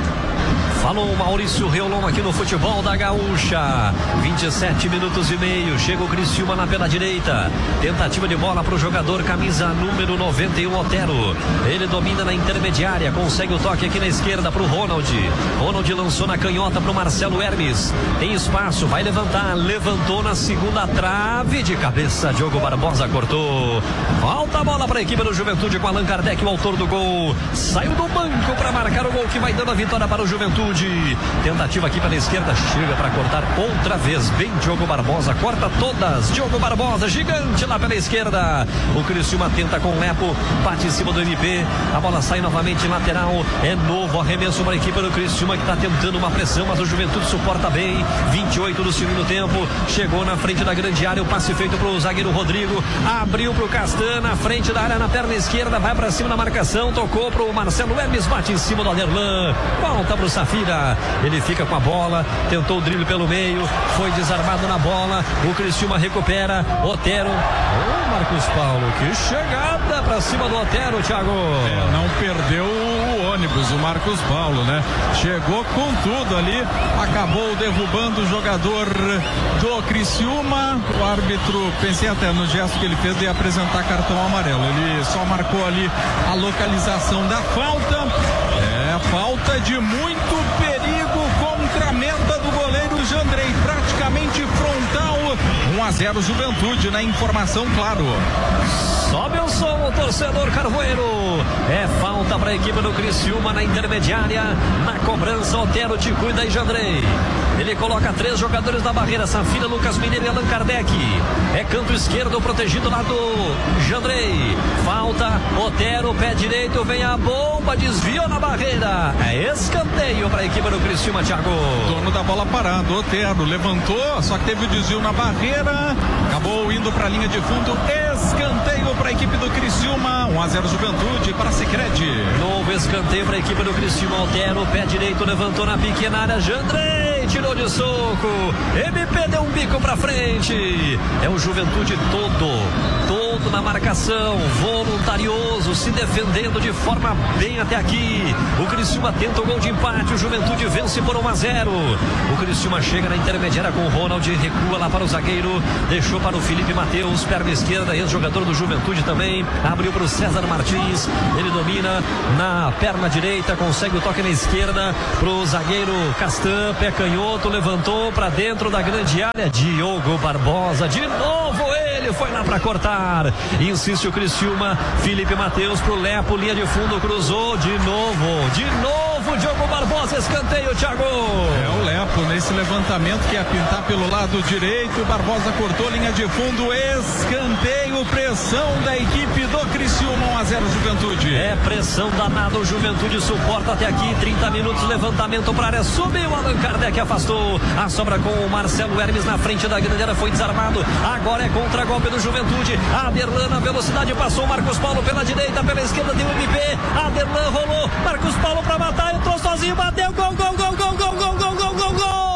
Falou Maurício Reolon aqui no futebol da Gaúcha. vinte e sete minutos e meio. Chega o Criciúma na pela direita. Tentativa de bola para o jogador, camisa número noventa e um, Otero. Ele domina na intermediária. Consegue o toque aqui na esquerda para o Ronald. Ronald lançou na canhota para o Marcelo Hermes. Tem espaço, vai levantar. Levantou na segunda trave. De cabeça, Diogo Barbosa cortou. Volta a bola para a equipe do Juventude com Allan Kardec, o autor do gol. Saiu do banco para marcar o gol que vai dando a vitória para o Juventude. Tentativa aqui pela esquerda, chega para cortar outra vez, bem Diogo Barbosa, corta todas, Diogo Barbosa, gigante lá pela esquerda, o Criciúma tenta com o Lepo, bate em cima do M P, a bola sai novamente em lateral, é novo arremesso para a equipe do Criciúma que está tentando uma pressão, mas o Juventude suporta bem, vinte e oito do segundo tempo, chegou na frente da grande área, o passe feito para o zagueiro Rodrigo, abriu para o Castan, na frente da área, na perna esquerda, vai para cima na marcação, tocou para o Marcelo Hermes, bate em cima do Aderlan, volta para o Safira, ele fica com a bola, tentou o drible pelo meio, foi desarmado na bola, o Criciúma recupera, Otero, ô Marcos Paulo, que chegada pra cima do Otero, Thiago. É, não perdeu o ônibus, o Marcos Paulo, né? Chegou com tudo ali, acabou derrubando o jogador do Criciúma, o árbitro, pensei até no gesto que ele fez de apresentar cartão amarelo, ele só marcou ali a localização da falta, é, falta de muito perigo contra a meta do goleiro Jandrei, praticamente frontal, um a zero Juventude, na informação, claro. Sobe o som, o torcedor Carvoeiro. É falta para a equipe do Criciúma na intermediária, na cobrança, Otero te cuida e Jandrei. Ele coloca três jogadores na barreira, Safira, Lucas Mineiro e Allan Kardec. É canto esquerdo protegido lá do Jandrei. Falta, Otero, pé direito, vem a bomba, desviou na barreira. É escanteio para a equipe do Criciúma, Thiago. Dono da bola parado, Otero levantou, só que teve o desvio na barreira, acabou indo para a linha de fundo. Escanteio para a equipe do Criciúma, um a zero Juventude para a Sicredi. Novo escanteio para a equipe do Criciúma. Otero, pé direito, levantou na pequena área, Jandrei tirou de soco, M P deu um bico pra frente. É o Juventude todo, todo na marcação, voluntarioso, se defendendo de forma bem até aqui. O Criciúma tenta o gol de empate, o Juventude vence por um a zero. O Criciúma chega na intermediária com o Ronald, recua lá para o zagueiro, deixou para o Felipe Mateus, perna esquerda, ex-jogador do Juventude também, abriu para o César Martins, ele domina na perna direita, consegue o toque na esquerda para o zagueiro Castan, pé canhoto, levantou para dentro da grande área, Diogo Barbosa, de novo ele foi lá para cortar, insiste o Criciúma, Felipe Mateus pro Lepo, linha de fundo, cruzou, de novo, de novo, Diogo Barbosa, escanteio, Thiago. É o Lepo nesse levantamento que ia pintar pelo lado direito, Barbosa cortou, linha de fundo, escanteio, pressão da equipe do Criciúma, um a zero Juventude. É pressão danada, o Juventude suporta até aqui, trinta minutos, levantamento para área, subiu, Allan Kardec afastou, a sobra com o Marcelo Hermes na frente da grande área, foi desarmado, agora é contra-golpe do Juventude, Aderlan na velocidade, passou Marcos Paulo pela direita, pela esquerda tem o M P, Aderlan rolou, Marcos Paulo para matar, entrou sozinho, bateu, gol, gol, gol, gol, gol, gol, gol, gol, gol, gol!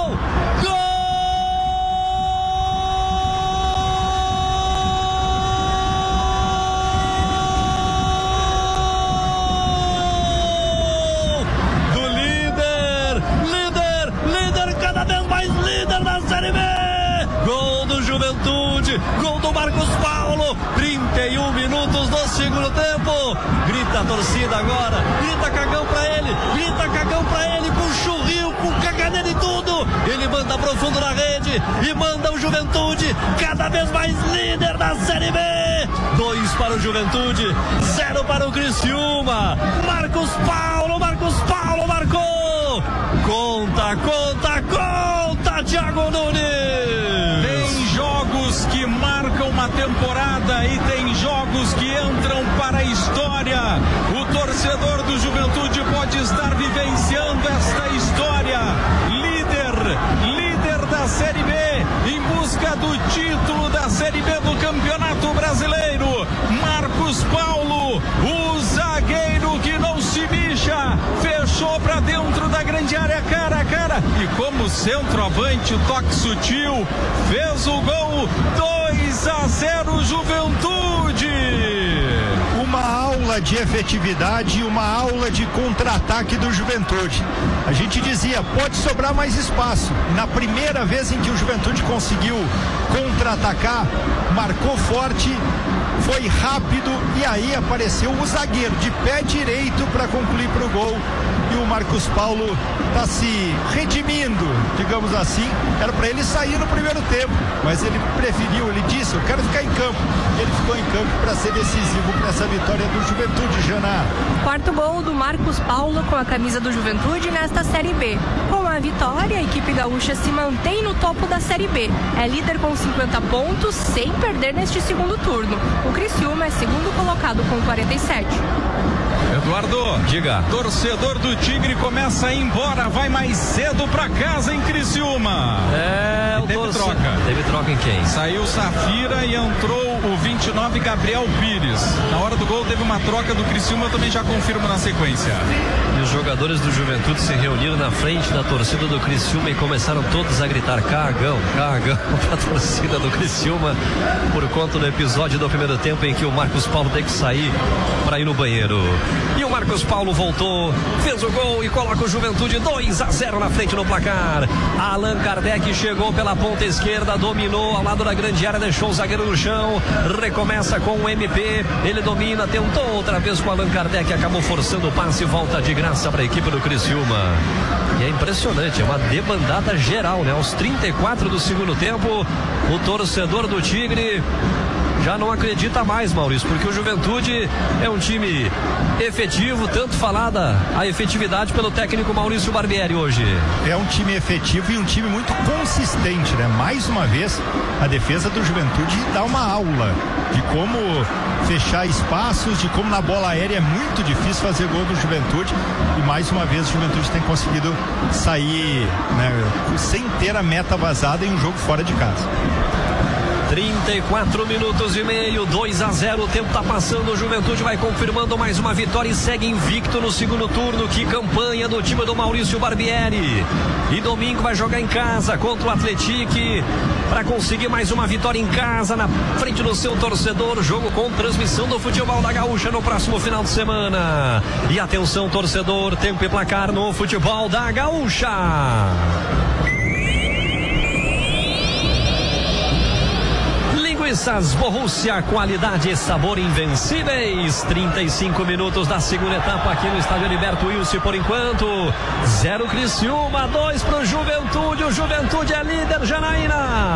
Gol do Marcos Paulo, trinta e um minutos do segundo tempo. Grita a torcida agora, grita cagão pra ele, grita cagão pra ele, com churril, com caganeira e tudo. Ele manda pro fundo da rede e manda o Juventude cada vez mais líder da Série B. Dois para o Juventude, zero para o Criciúma. Marcos Paulo, Marcos Paulo marcou. Conta, conta, conta, Thiago Nunes. Que marcam uma temporada e tem jogos que entram para a história. O torcedor do Juventude pode estar vivenciando esta história. Líder, líder da Série B, em busca do título da Série B do Campeonato Brasileiro. Marcos Paulo, o zagueiro que não se bicha, fechou para dentro da grande área, cara a cara, e como centroavante, o toque sutil, fez o gol. dois a zero Juventude. Uma aula de efetividade e uma aula de contra-ataque do Juventude. A gente dizia, pode sobrar mais espaço. Na primeira vez em que o Juventude conseguiu contra-atacar, marcou forte, foi rápido e aí apareceu o zagueiro de pé direito para concluir para o gol. E o Marcos Paulo está se redimindo, digamos assim. Era para ele sair no primeiro tempo, mas ele preferiu, ele disse, eu quero ficar em campo. Ele ficou em campo para ser decisivo para essa vitória do Juventude, Jana. Quarto gol do Marcos Paulo com a camisa do Juventude nesta Série B. Com a vitória, a equipe gaúcha se mantém no topo da Série B. É líder com cinquenta pontos, sem perder neste segundo turno. O Criciúma é segundo colocado com quarenta e sete. Eduardo, diga. Torcedor do Tigre começa a ir embora, vai mais cedo pra casa em Criciúma. É, teve torce... troca. Teve troca em quem? Saiu Safira e entrou o vinte e nove Gabriel Pires. Na hora do gol teve uma troca do Criciúma, eu também já confirmo na sequência. E os jogadores do Juventude se reuniram na frente da torcida do Criciúma e começaram todos a gritar cagão, cagão pra torcida do Criciúma por conta do episódio do primeiro tempo em que o Marcos Paulo tem que sair para ir no banheiro. E o Marcos Paulo voltou, fez o gol e coloca o Juventude dois a zero na frente no placar. Allan Kardec chegou pela ponta esquerda, dominou ao lado da grande área, deixou o zagueiro no chão, recomeça com o M P, ele domina, tentou outra vez com o Allan Kardec, acabou forçando o passe e volta de graça para a equipe do Criciúma. E é impressionante, é uma debandada geral, né? Aos trinta e quatro do segundo tempo, o torcedor do Tigre já não acredita mais, Maurício, porque o Juventude é um time efetivo, tanto falada a efetividade pelo técnico Maurício Barbieri hoje. É um time efetivo e um time muito consistente, né? Mais uma vez, a defesa do Juventude dá uma aula de como fechar espaços, de como na bola aérea é muito difícil fazer gol do Juventude, e mais uma vez o Juventude tem conseguido sair, né, sem ter a meta vazada em um jogo fora de casa. trinta e quatro minutos e meio, dois a zero, o tempo tá passando, o Juventude vai confirmando mais uma vitória e segue invicto no segundo turno. Que campanha do time do Maurício Barbieri. E domingo vai jogar em casa contra o Atlético para conseguir mais uma vitória em casa na frente do seu torcedor. Jogo com transmissão do Futebol da Gaúcha no próximo final de semana. E atenção, torcedor, tempo e placar no Futebol da Gaúcha. Linguiças Borussia, qualidade e sabor invencíveis. trinta e cinco minutos da segunda etapa aqui no estádio Heriberto Wilson. Por enquanto, zero Criciúma, dois pro Juventude. O Juventude é líder, Janaína.